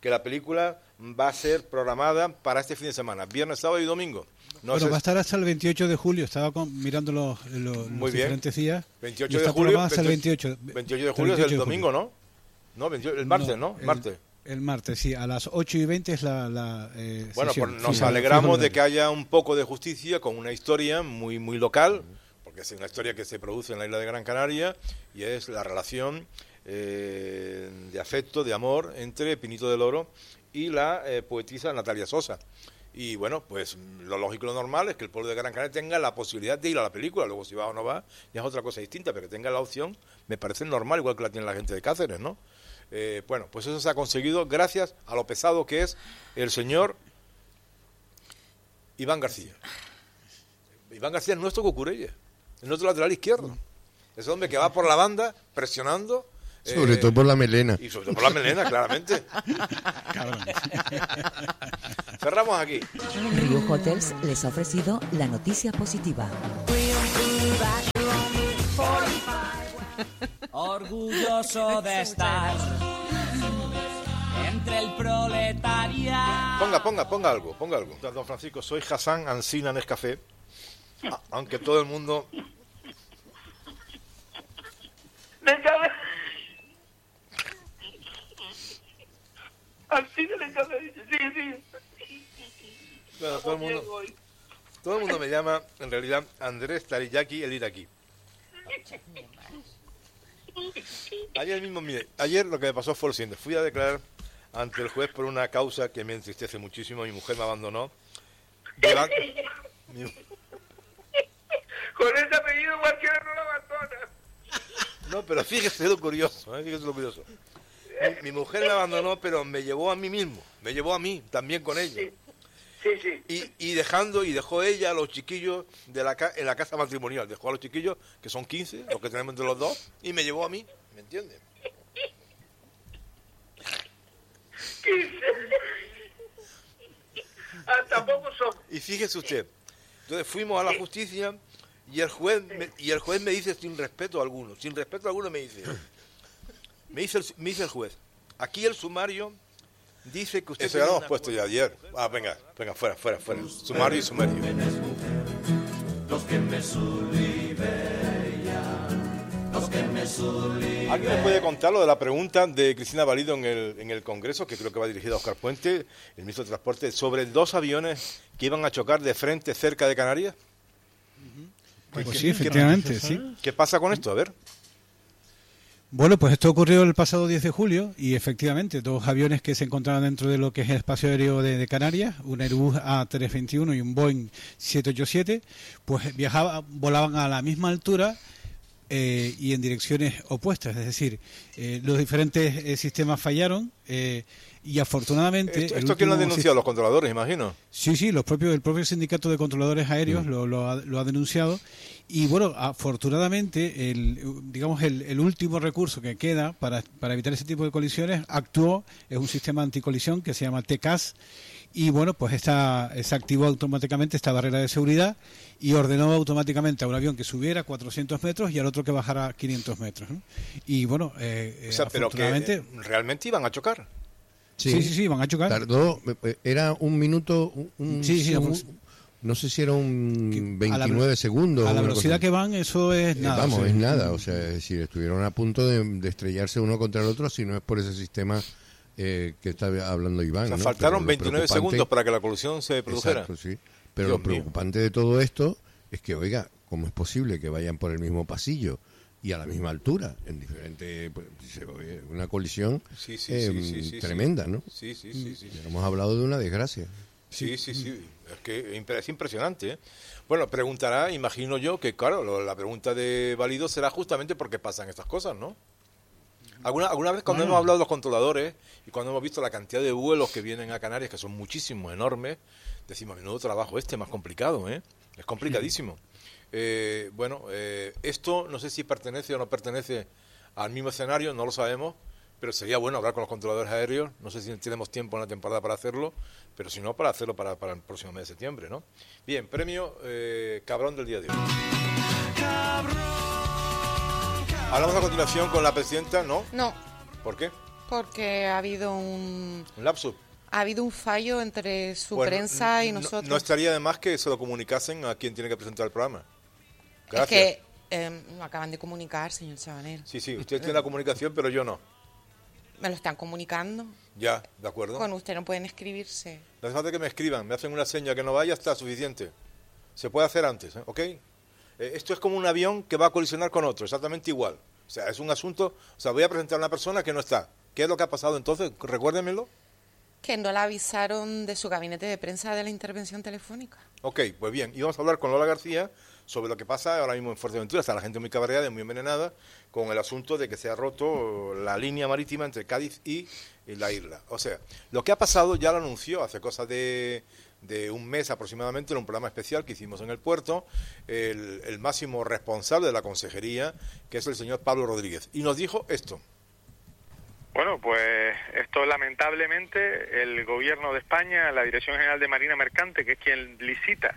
que la película va a ser programada para este fin de semana, viernes, sábado y domingo. Va a estar hasta el 28 de julio, estaba mirando los diferentes días. 28 de julio, hasta el 28 de julio es el domingo, ¿no? No, el martes, ¿no? Martes. El martes, sí, a las 8:20 es la bueno, sesión. Pues nos alegramos de que haya un poco de justicia con una historia muy muy local, porque es una historia que se produce en la isla de Gran Canaria, y es la relación de afecto, de amor, entre Pinito del Oro y la poetisa Natalia Sosa. Y bueno, pues lo lógico y lo normal es que el pueblo de Gran Canaria tenga la posibilidad de ir a la película. Luego si va o no va ya es otra cosa distinta, pero que tenga la opción me parece normal, igual que la tiene la gente de Cáceres, ¿no? Bueno, pues eso se ha conseguido gracias a lo pesado que es el señor Iván García. Iván García es nuestro Cucurella, es nuestro lateral izquierdo. Ese hombre que va por la banda presionando. Sobre todo por la melena. Y sobre todo por la melena, claramente. Cerramos aquí. Rio Hotels les ha ofrecido la noticia positiva. Orgulloso de estar entre el proletariado. Ponga algo. Don Francisco, soy Hassan Ansina Nescafé. Aunque todo el mundo... Ansina Nescafé, sí. Bueno, todo el mundo me llama, en realidad, Andrés Tariyaki el iraquí. Ayer lo que me pasó fue lo siguiente. Fui a declarar ante el juez por una causa que me entristece muchísimo. Mi mujer me abandonó. Con ese apellido cualquiera no lo abandona. No, pero fíjese lo curioso. Mi mujer me abandonó, pero me llevó a mí mismo. Me llevó a mí, también con ella. Sí. Y dejó ella a los chiquillos en la casa matrimonial. Dejó a los chiquillos, que son 15, los que tenemos entre los dos, y me llevó a mí, ¿me entiende? 15. Hasta poco son. Y fíjese usted, entonces fuimos a la justicia y el juez me dice sin respeto alguno me dice el juez, aquí el sumario dice que usted... Eso ya lo hemos puesto ya ayer. Venga, fuera. Sumario y sumario. ¿Alguien me puede contar lo de la pregunta de Cristina Valido en el Congreso, que creo que va dirigida a Óscar Puente, el ministro de Transporte, sobre 2 aviones que iban a chocar de frente cerca de Canarias? Pues sí, efectivamente, sí. ¿Qué pasa con esto? A ver. Bueno, pues esto ocurrió el pasado 10 de julio y efectivamente 2 aviones que se encontraban dentro de lo que es el espacio aéreo de Canarias, un Airbus A321 y un Boeing 787, pues volaban a la misma altura y en direcciones opuestas, es decir, los diferentes sistemas fallaron y afortunadamente... ¿Esto quién lo ha denunciado? Los controladores, imagino. Sí, el propio sindicato de controladores aéreos lo ha denunciado. Y bueno, afortunadamente, el último recurso que queda para evitar ese tipo de colisiones es un sistema anticolisión que se llama TCAS. Y bueno, pues se activó automáticamente esta barrera de seguridad y ordenó automáticamente a un avión que subiera 400 metros y al otro que bajara 500 metros, ¿no? Y bueno, afortunadamente... Pero que realmente iban a chocar. Sí, van a chocar. Tardó, era un minuto, no sé si era un 29 segundos. A la velocidad que van, eso es nada. Es nada, o sea, es decir, estuvieron a punto de estrellarse uno contra el otro si no es por ese sistema que está hablando Iván. O sea, ¿no? faltaron 29 segundos para que la colisión se produjera. Exacto, sí. Pero Dios lo preocupante de todo esto es que, oiga, ¿cómo es posible que vayan por el mismo pasillo y a la misma altura, en diferente, pues, una colisión tremenda, ¿no? Sí. Hemos hablado de una desgracia. Sí. Es que es impresionante, ¿eh? Bueno, preguntará, imagino yo, que claro, la pregunta de Válido será justamente porque pasan estas cosas, ¿no? ¿Alguna vez cuando hemos hablado de los controladores y cuando hemos visto la cantidad de vuelos que vienen a Canarias, que son muchísimos, enormes, decimos, menudo trabajo más complicado, ¿eh? Es complicadísimo. Esto no sé si pertenece o no pertenece al mismo escenario, no lo sabemos, pero sería bueno hablar con los controladores aéreos. No sé si tenemos tiempo en la temporada para hacerlo, pero si no, para hacerlo para el próximo mes de septiembre, ¿no? Bien, premio Cabrón del día de hoy. Hablamos a continuación con la presidenta, ¿no? No. ¿Por qué? Porque ha habido un lapsus. Ha habido un fallo entre su prensa y nosotros. No estaría de más que se lo comunicasen a quien tiene que presentar el programa. Gracias. Es que lo acaban de comunicar, señor Chabanel. Sí, usted tiene la comunicación, pero yo no. Me lo están comunicando. Ya, de acuerdo. Con usted no pueden escribirse. No hace falta que me escriban, me hacen una seña que no vaya, está suficiente. Se puede hacer antes, ¿ok? Esto es como un avión que va a colisionar con otro, exactamente igual. O sea, es un asunto, voy a presentar a una persona que no está. ¿Qué es lo que ha pasado entonces? Recuérdemelo. Que no la avisaron de su gabinete de prensa de la intervención telefónica. Ok, pues bien, y vamos a hablar con Lola García sobre lo que pasa ahora mismo en Fuerteventura. Está la gente muy cabreada y muy envenenada con el asunto de que se ha roto la línea marítima entre Cádiz y la isla. O sea, lo que ha pasado ya lo anunció hace cosa de un mes aproximadamente en un programa especial que hicimos en el puerto, el máximo responsable de la consejería, que es el señor Pablo Rodríguez, y nos dijo esto. Bueno, pues esto lamentablemente el Gobierno de España, la Dirección General de Marina Mercante, que es quien licita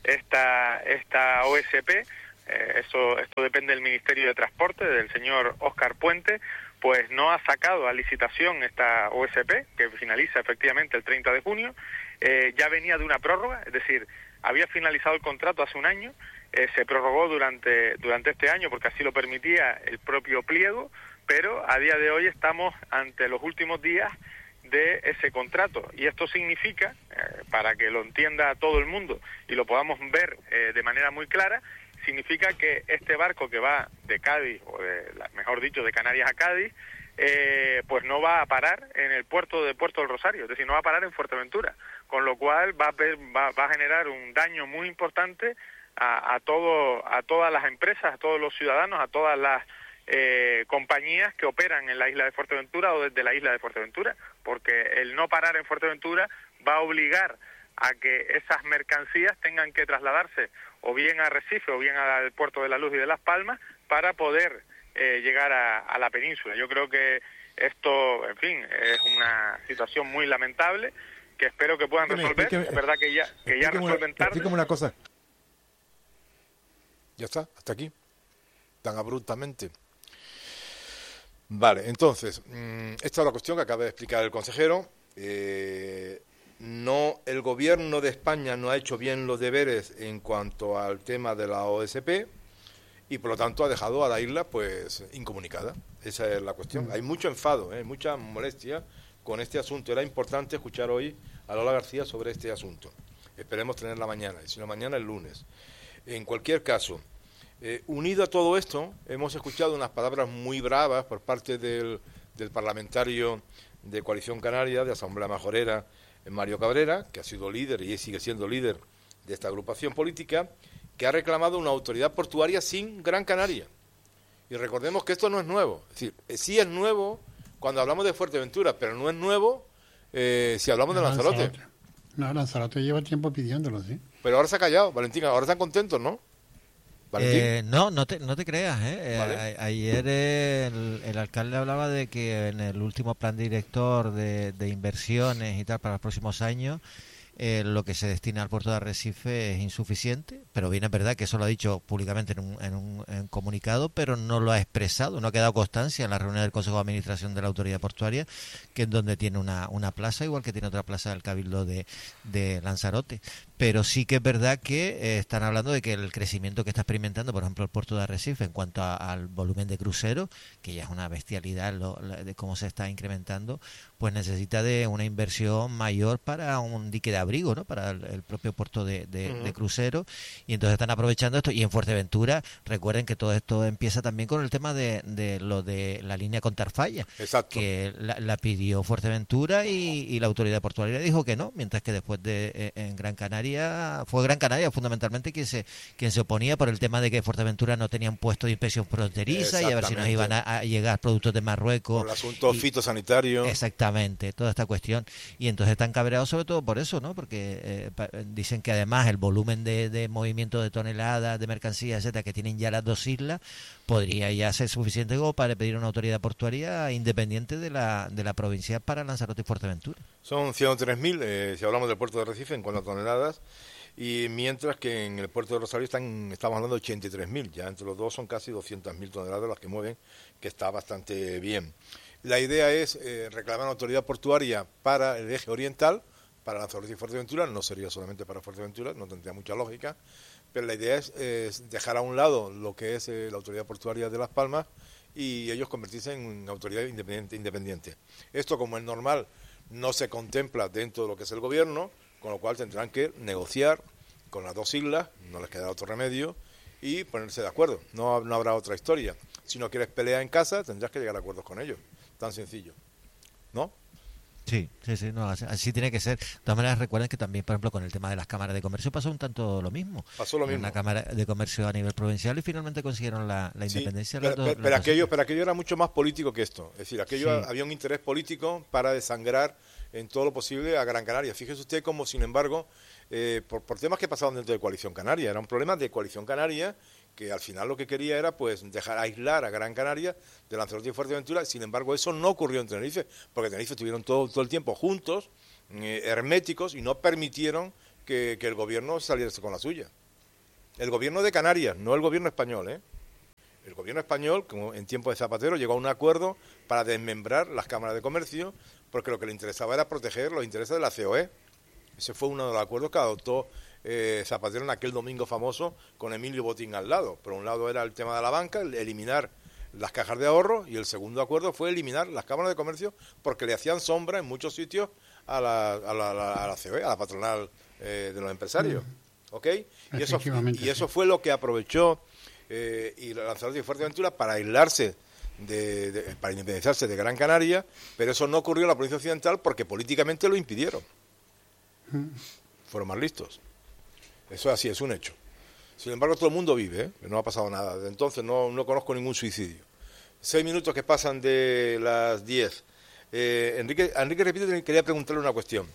esta OSP, esto depende del Ministerio de Transporte, del señor Óscar Puente, pues no ha sacado a licitación esta OSP, que finaliza efectivamente el 30 de junio, ya venía de una prórroga, es decir, había finalizado el contrato hace un año, se prorrogó durante este año porque así lo permitía el propio pliego, pero a día de hoy estamos ante los últimos días de ese contrato y esto significa, para que lo entienda todo el mundo y lo podamos ver de manera muy clara, significa que este barco que va de Cádiz, o mejor dicho, de Canarias a Cádiz, pues no va a parar en el puerto de Puerto del Rosario, es decir, no va a parar en Fuerteventura, con lo cual va a generar un daño muy importante a todas las empresas, a todos los ciudadanos, a todas las compañías que operan en la isla de Fuerteventura o desde la isla de Fuerteventura, porque el no parar en Fuerteventura va a obligar a que esas mercancías tengan que trasladarse o bien a Recife o bien al puerto de La Luz y de Las Palmas para poder llegar a la península. Yo creo que esto, en fin, es una situación muy lamentable que espero que puedan resolver. Es verdad que ya resuelven tarde. Explícame una cosa. Ya está, hasta aquí. Tan abruptamente. Vale, entonces, esta es la cuestión que acaba de explicar el consejero. No, el gobierno de España no ha hecho bien los deberes en cuanto al tema de la OSP y por lo tanto ha dejado a la isla pues incomunicada. Esa es la cuestión. Hay mucho enfado, mucha molestia con este asunto. Era importante escuchar hoy a Lola García sobre este asunto. Esperemos tenerla mañana, y si no mañana el lunes. En cualquier caso, unido a todo esto, hemos escuchado unas palabras muy bravas por parte del parlamentario de Coalición Canaria, de Asamblea Majorera, Mario Cabrera, que ha sido líder y sigue siendo líder de esta agrupación política, que ha reclamado una autoridad portuaria sin Gran Canaria. Y recordemos que esto no es nuevo. Es decir, sí es nuevo cuando hablamos de Fuerteventura, pero no es nuevo si hablamos de Lanzarote. No, Lanzarote lleva tiempo pidiéndolo, sí. Pero ahora se ha callado, Valentín, ahora están contentos, ¿no? No te creas. Vale. Ayer el alcalde hablaba de que en el último plan director de inversiones y tal para los próximos años lo que se destina al puerto de Arrecife es insuficiente, pero bien es verdad que eso lo ha dicho públicamente en un comunicado, pero no lo ha expresado, no ha quedado constancia en la reunión del Consejo de Administración de la Autoridad Portuaria, que es donde tiene una plaza, igual que tiene otra plaza del Cabildo de Lanzarote. Pero sí que es verdad que están hablando de que el crecimiento que está experimentando, por ejemplo, el puerto de Arrecife en cuanto al volumen de cruceros, que ya es una bestialidad de cómo se está incrementando, pues necesita de una inversión mayor para un dique de abrigo, ¿no? Para el propio puerto de cruceros, y entonces están aprovechando esto. Y en Fuerteventura, recuerden que todo esto empieza también con el tema de lo de la línea con Tarfaya. Exacto. Que la pidió Fuerteventura y la autoridad portuaria dijo que no, mientras que después en Gran Canaria fue Gran Canaria fundamentalmente quien se oponía por el tema de que Fuerteventura no tenía un puesto de inspección fronteriza y a ver si nos iban a llegar productos de Marruecos. Por el asunto fitosanitario. Exactamente, toda esta cuestión. Y entonces están cabreados sobre todo por eso, ¿no? Porque dicen que además el volumen de movimiento de toneladas, de mercancías, etcétera, que tienen ya las dos islas, podría ya ser suficiente como para pedir una autoridad portuaria independiente de la provincia para Lanzarote y Fuerteventura. Son 103.000, si hablamos del puerto de Recife en cuanto a toneladas, y mientras que en el puerto de Rosario estamos hablando de 83.000, ya entre los dos son casi 200.000 toneladas las que mueven, que está bastante bien. La idea es reclamar una autoridad portuaria para el eje oriental, para Lanzarote y Fuerteventura, no sería solamente para Fuerteventura, no tendría mucha lógica, pero la idea es dejar a un lado lo que es la autoridad portuaria de Las Palmas y ellos convertirse en autoridad independiente. Esto, como es normal, no se contempla dentro de lo que es el gobierno, con lo cual tendrán que negociar con las dos islas, no les quedará otro remedio, y ponerse de acuerdo. No habrá otra historia. Si no quieres pelear en casa, tendrás que llegar a acuerdos con ellos. Tan sencillo. ¿No? Sí, no, así tiene que ser. De todas maneras, recuerden que también, por ejemplo, con el tema de las cámaras de comercio pasó un tanto lo mismo. Pasó lo mismo. Una cámara de comercio a nivel provincial y finalmente consiguieron la independencia. Pero aquello era mucho más político que esto. Es decir, había un interés político para desangrar en todo lo posible a Gran Canaria. Fíjese usted cómo, sin embargo, por temas que pasaban dentro de Coalición Canaria, era un problema de Coalición Canaria que al final lo que quería era pues dejar aislar a Gran Canaria de Lanzarote y Fuerteventura. Sin embargo, eso no ocurrió en Tenerife, porque Tenerife estuvieron todo el tiempo juntos, herméticos, y no permitieron que el gobierno saliese con la suya. El gobierno de Canarias, no el gobierno español, ¿eh? El gobierno español, como en tiempo de Zapatero, llegó a un acuerdo para desmembrar las cámaras de comercio, porque lo que le interesaba era proteger los intereses de la COE. Ese fue uno de los acuerdos que adoptó Zapatero en aquel domingo famoso con Emilio Botín al lado. Por un lado era el tema de la banca, eliminar las cajas de ahorro, y el segundo acuerdo fue eliminar las cámaras de comercio porque le hacían sombra en muchos sitios a la COE, a la patronal de los empresarios. ¿Ok? Y eso fue lo que aprovechó y Lanzarote y Fuerteventura para aislarse, para independizarse de Gran Canaria, pero eso no ocurrió en la provincia occidental porque políticamente lo impidieron. Fueron más listos. Eso es así, es un hecho. Sin embargo, todo el mundo vive, no ha pasado nada. Desde entonces no conozco ningún suicidio. 6 minutos que pasan de las 10. Enrique, repite, quería preguntarle una cuestión.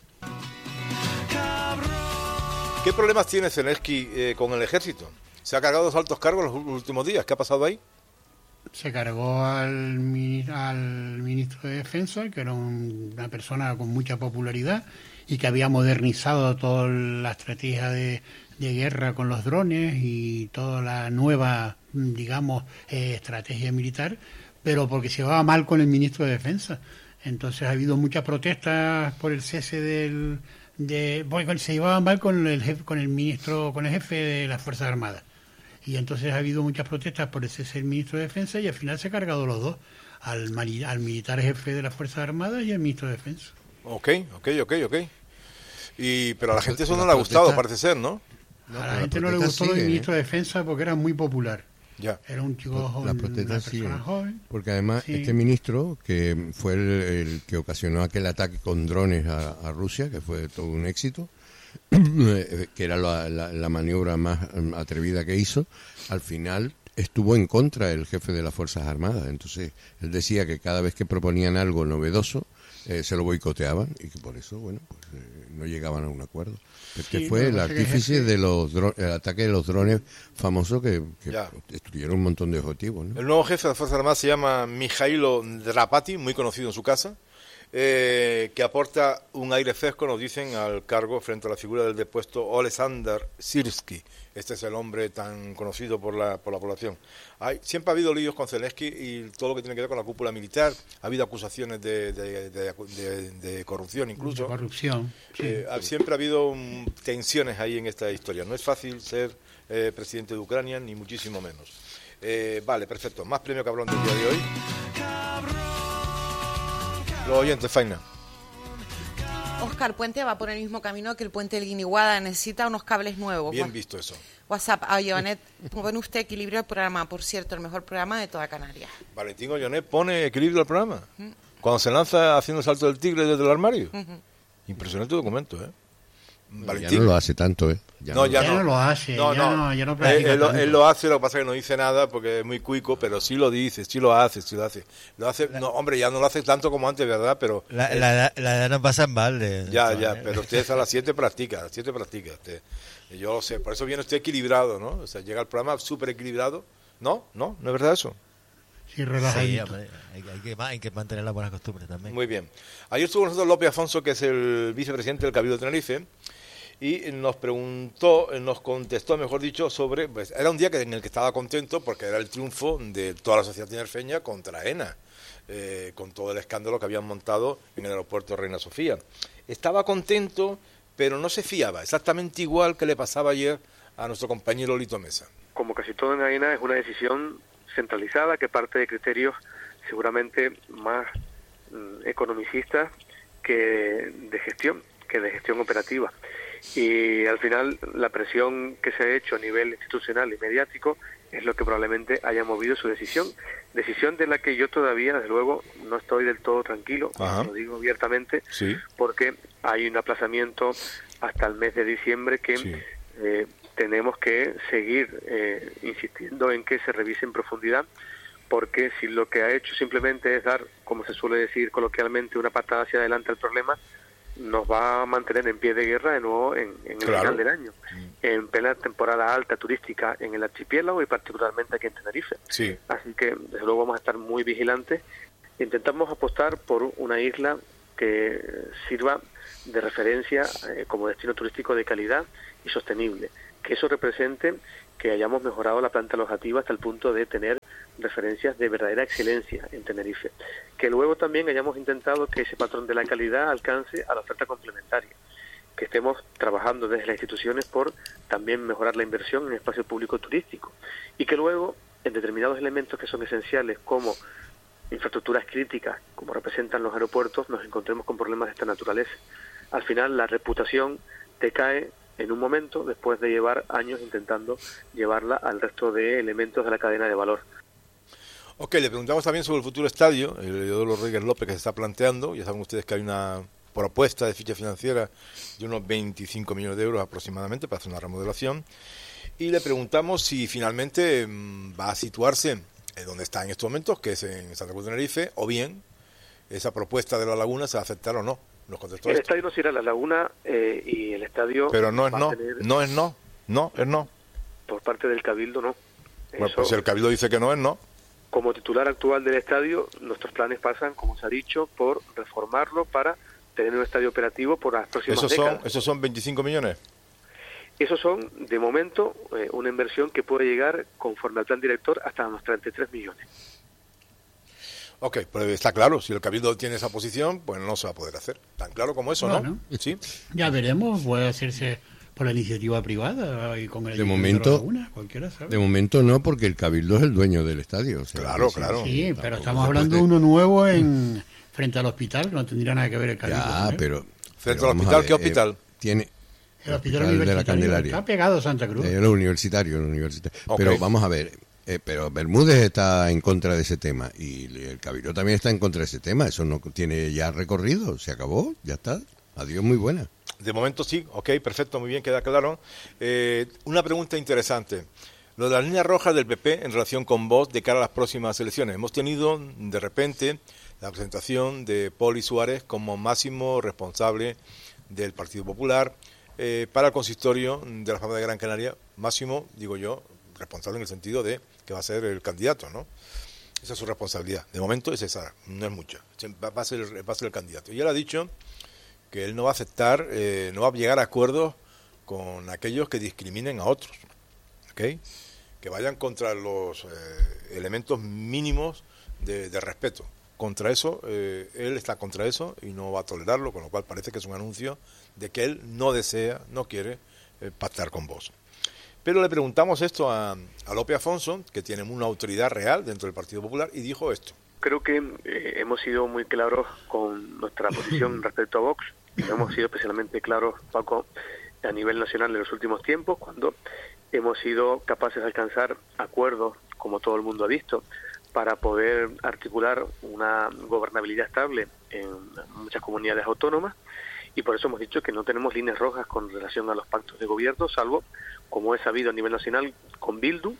¿Qué problemas tiene Zelensky con el ejército? ¿Se ha cargado los altos cargos en los últimos días? ¿Qué ha pasado ahí? Se cargó al ministro de Defensa, que era una persona con mucha popularidad y que había modernizado toda la estrategia de guerra con los drones y toda la nueva, digamos, estrategia militar, pero porque se llevaba mal con el ministro de Defensa. Entonces ha habido muchas protestas por el cese porque se llevaba mal con el jefe de las Fuerzas Armadas. Y entonces ha habido muchas protestas por el cese del ministro de Defensa y al final se ha cargado los dos, al militar jefe de las Fuerzas Armadas y al ministro de Defensa. Ok. Pero a la gente eso no le ha gustado, parece ser, ¿no? A la gente no le gustó lo del ministro de Defensa porque era muy popular. Ya. Era un chico joven, una persona joven. Porque además este ministro, que fue el que ocasionó aquel ataque con drones a Rusia, que fue todo un éxito, que era la maniobra más atrevida que hizo, al final estuvo en contra del jefe de las Fuerzas Armadas. Entonces él decía que cada vez que proponían algo novedoso se lo boicoteaban y que por eso no llegaban a un acuerdo. Este fue el artífice del ataque de los drones famosos que destruyeron un montón de objetivos, ¿no? El nuevo jefe de las Fuerzas Armadas se llama Mijailo Drapati, muy conocido en su casa, que aporta un aire fresco, nos dicen, al cargo frente a la figura del depuesto Oleksandr Syrskyi. Este es el hombre tan conocido por la población. Siempre ha habido líos con Zelensky y todo lo que tiene que ver con la cúpula militar. Ha habido acusaciones de corrupción incluso. De corrupción, sí. Siempre ha habido tensiones ahí en esta historia. No es fácil ser presidente de Ucrania, ni muchísimo menos. Vale, perfecto. Más premio cabrón del día de hoy. Los oyentes, Faina. Óscar Puente va por el mismo camino que el puente del Guiniguada, necesita unos cables nuevos. Bien visto eso. WhatsApp a Ollonet, pone usted equilibrio al programa, por cierto, el mejor programa de toda Canarias. Valentín Ollonet pone equilibrio al programa. Cuando se lanza haciendo el salto del tigre desde el armario. Impresionante documento, ¿eh? Ya no lo hace tanto, ¿eh? Ya no lo hace. Él lo hace, lo que pasa es que no dice nada porque es muy cuico, pero sí lo dice, sí lo hace. No, hombre, ya no lo hace tanto como antes, ¿verdad? Pero la edad no pasa en balde. Pero usted a las 7 practica, usted. Yo lo sé, por eso viene usted equilibrado, ¿no? O sea, llega al programa súper equilibrado. ¿No es verdad eso? Sí, relajadito. Sí, hay que mantener las buenas costumbres también. Muy bien. Ayer estuvo con nosotros López Afonso, que es el vicepresidente del Cabildo de Tenerife, y nos contestó, mejor dicho, sobre... Pues, era un día en el que estaba contento porque era el triunfo de toda la sociedad tinerfeña contra ENA, con todo el escándalo que habían montado en el aeropuerto de Reina Sofía. Estaba contento, pero no se fiaba, exactamente igual que le pasaba ayer a nuestro compañero Lito Mesa. Como casi todo en AENA, es una decisión centralizada que parte de criterios seguramente más economicistas que de gestión operativa. Y al final la presión que se ha hecho a nivel institucional y mediático es lo que probablemente haya movido su decisión de la que yo todavía, desde luego, no estoy del todo tranquilo, lo digo abiertamente, sí, porque hay un aplazamiento hasta el mes de diciembre que sí, tenemos que seguir insistiendo en que se revise en profundidad, porque si lo que ha hecho simplemente es dar, como se suele decir coloquialmente, una patada hacia adelante al problema, nos va a mantener en pie de guerra de nuevo en el final del año, en plena temporada alta turística en el archipiélago y particularmente aquí en Tenerife. Sí. Así que desde luego vamos a estar muy vigilantes. Intentamos apostar por una isla que sirva de referencia como destino turístico de calidad y sostenible, que eso represente que hayamos mejorado la planta alojativa hasta el punto de tener referencias de verdadera excelencia en Tenerife, que luego también hayamos intentado que ese patrón de la calidad alcance a la oferta complementaria, que estemos trabajando desde las instituciones por también mejorar la inversión en espacio público turístico, y que luego en determinados elementos que son esenciales como infraestructuras críticas, como representan los aeropuertos, nos encontremos con problemas de esta naturaleza. Al final la reputación te cae en un momento después de llevar años intentando llevarla al resto de elementos de la cadena de valor. Ok, le preguntamos también sobre el futuro estadio, el Heliodoro Rodríguez López, que se está planteando. Ya saben ustedes que hay una propuesta de ficha financiera de unos 25 millones de euros aproximadamente para hacer una remodelación. Y le preguntamos si finalmente va a situarse donde está en estos momentos, que es en Santa Cruz de Tenerife, o bien esa propuesta de la Laguna se va a aceptar o no. Nos contestó el estadio no se irá a la Laguna y el estadio... Pero no es no, no es no, no es no. Por parte del Cabildo no. Bueno, pues si el Cabildo dice que no es no. Como titular actual del estadio, nuestros planes pasan, como se ha dicho, por reformarlo para tener un estadio operativo por las próximas décadas. ¿Esos son 25 millones? Esos son, de momento, una inversión que puede llegar, conforme al plan director, hasta unos 33 millones. Ok, pues está claro, si el Cabildo tiene esa posición, pues no se va a poder hacer. Tan claro como eso, bueno, ¿no? ¿Sí? Ya veremos, puede hacerse por la iniciativa privada y con el de momento, Laguna, cualquiera sabe. De momento no, porque el Cabildo es el dueño del estadio. O sea, claro, claro. Sí, pero estamos hablando de uno nuevo frente al hospital, que no tendría nada que ver el Cabildo. Ya, pero frente al hospital, ¿qué hospital? Tiene el hospital de la Candelaria. Está pegado a Santa Cruz. El universitario. Okay. Pero vamos a ver, pero Bermúdez está en contra de ese tema y el Cabildo también está en contra de ese tema. Eso no tiene ya recorrido, se acabó, ya está. Adiós, muy buena. De momento sí, ok, perfecto, muy bien, queda claro. Una pregunta interesante. Lo de las líneas rojas del PP en relación con Vox de cara a las próximas elecciones. Hemos tenido, de repente, la presentación de Poli Suárez como máximo responsable del Partido Popular para el consistorio de la Fama de Gran Canaria. Máximo, digo yo, responsable en el sentido de que va a ser el candidato, ¿no? Esa es su responsabilidad. De momento es esa, no es mucha. Va a ser el candidato. Y él ha dicho que él no va a aceptar, no va a llegar a acuerdos con aquellos que discriminen a otros, ¿ok? Que vayan contra los elementos mínimos de respeto. Contra eso, él está contra eso y no va a tolerarlo, con lo cual parece que es un anuncio de que él no desea, no quiere pactar con vos. Pero le preguntamos esto a Lope Afonso, que tiene una autoridad real dentro del Partido Popular, y dijo esto. Creo que hemos sido muy claros con nuestra posición respecto a Vox. Hemos sido especialmente claros, Paco, a nivel nacional en los últimos tiempos, cuando hemos sido capaces de alcanzar acuerdos, como todo el mundo ha visto, para poder articular una gobernabilidad estable en muchas comunidades autónomas, y por eso hemos dicho que no tenemos líneas rojas con relación a los pactos de gobierno, salvo, como es sabido a nivel nacional, con Bildu,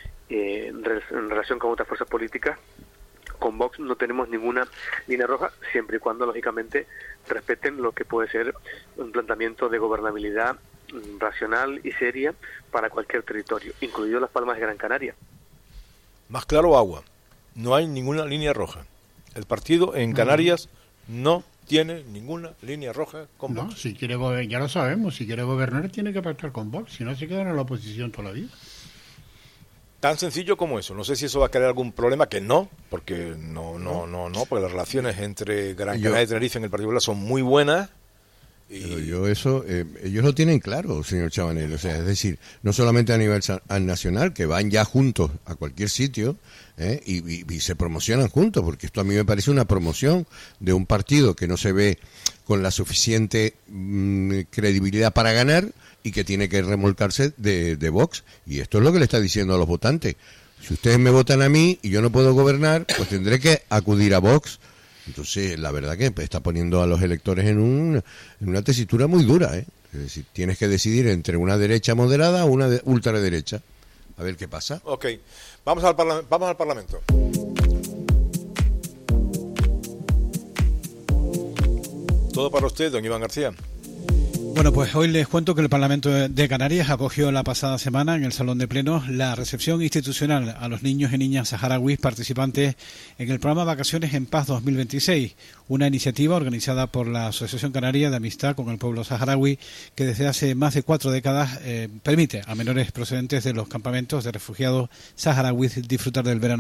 en relación con otras fuerzas políticas. Con Vox no tenemos ninguna línea roja, siempre y cuando, lógicamente, respeten lo que puede ser un planteamiento de gobernabilidad racional y seria para cualquier territorio, incluido las Palmas de Gran Canaria. Más claro agua, no hay ninguna línea roja. El partido en Canarias no tiene ninguna línea roja con Vox. No, si quiere ya lo sabemos, si quiere gobernar tiene que pactar con Vox, si no se queda en la oposición toda la vida. Tan sencillo como eso. No sé si eso va a crear algún problema, que no, porque porque las relaciones entre Gran Canaria y Tenerife en el Partido Popular son muy buenas. Pero ellos lo tienen claro, señor Chabanel. O sea, es decir, no solamente a nivel nacional, que van ya juntos a cualquier sitio y se promocionan juntos, porque esto a mí me parece una promoción de un partido que no se ve con la suficiente credibilidad para ganar y que tiene que remolcarse de Vox. Y esto es lo que le está diciendo a los votantes. Si ustedes me votan a mí y yo no puedo gobernar, pues tendré que acudir a Vox. Entonces, la verdad que está poniendo a los electores en una tesitura muy dura, ¿eh? Es decir, tienes que decidir entre una derecha moderada o una ultraderecha. A ver qué pasa. Ok, vamos al Parlamento. Todo para usted, don Iván García. Bueno, pues hoy les cuento que el Parlamento de Canarias acogió la pasada semana en el Salón de Plenos la recepción institucional a los niños y niñas saharauis participantes en el programa Vacaciones en Paz 2026, una iniciativa organizada por la Asociación Canaria de Amistad con el Pueblo Saharaui que desde hace más de 4 décadas permite a menores procedentes de los campamentos de refugiados saharauis disfrutar del verano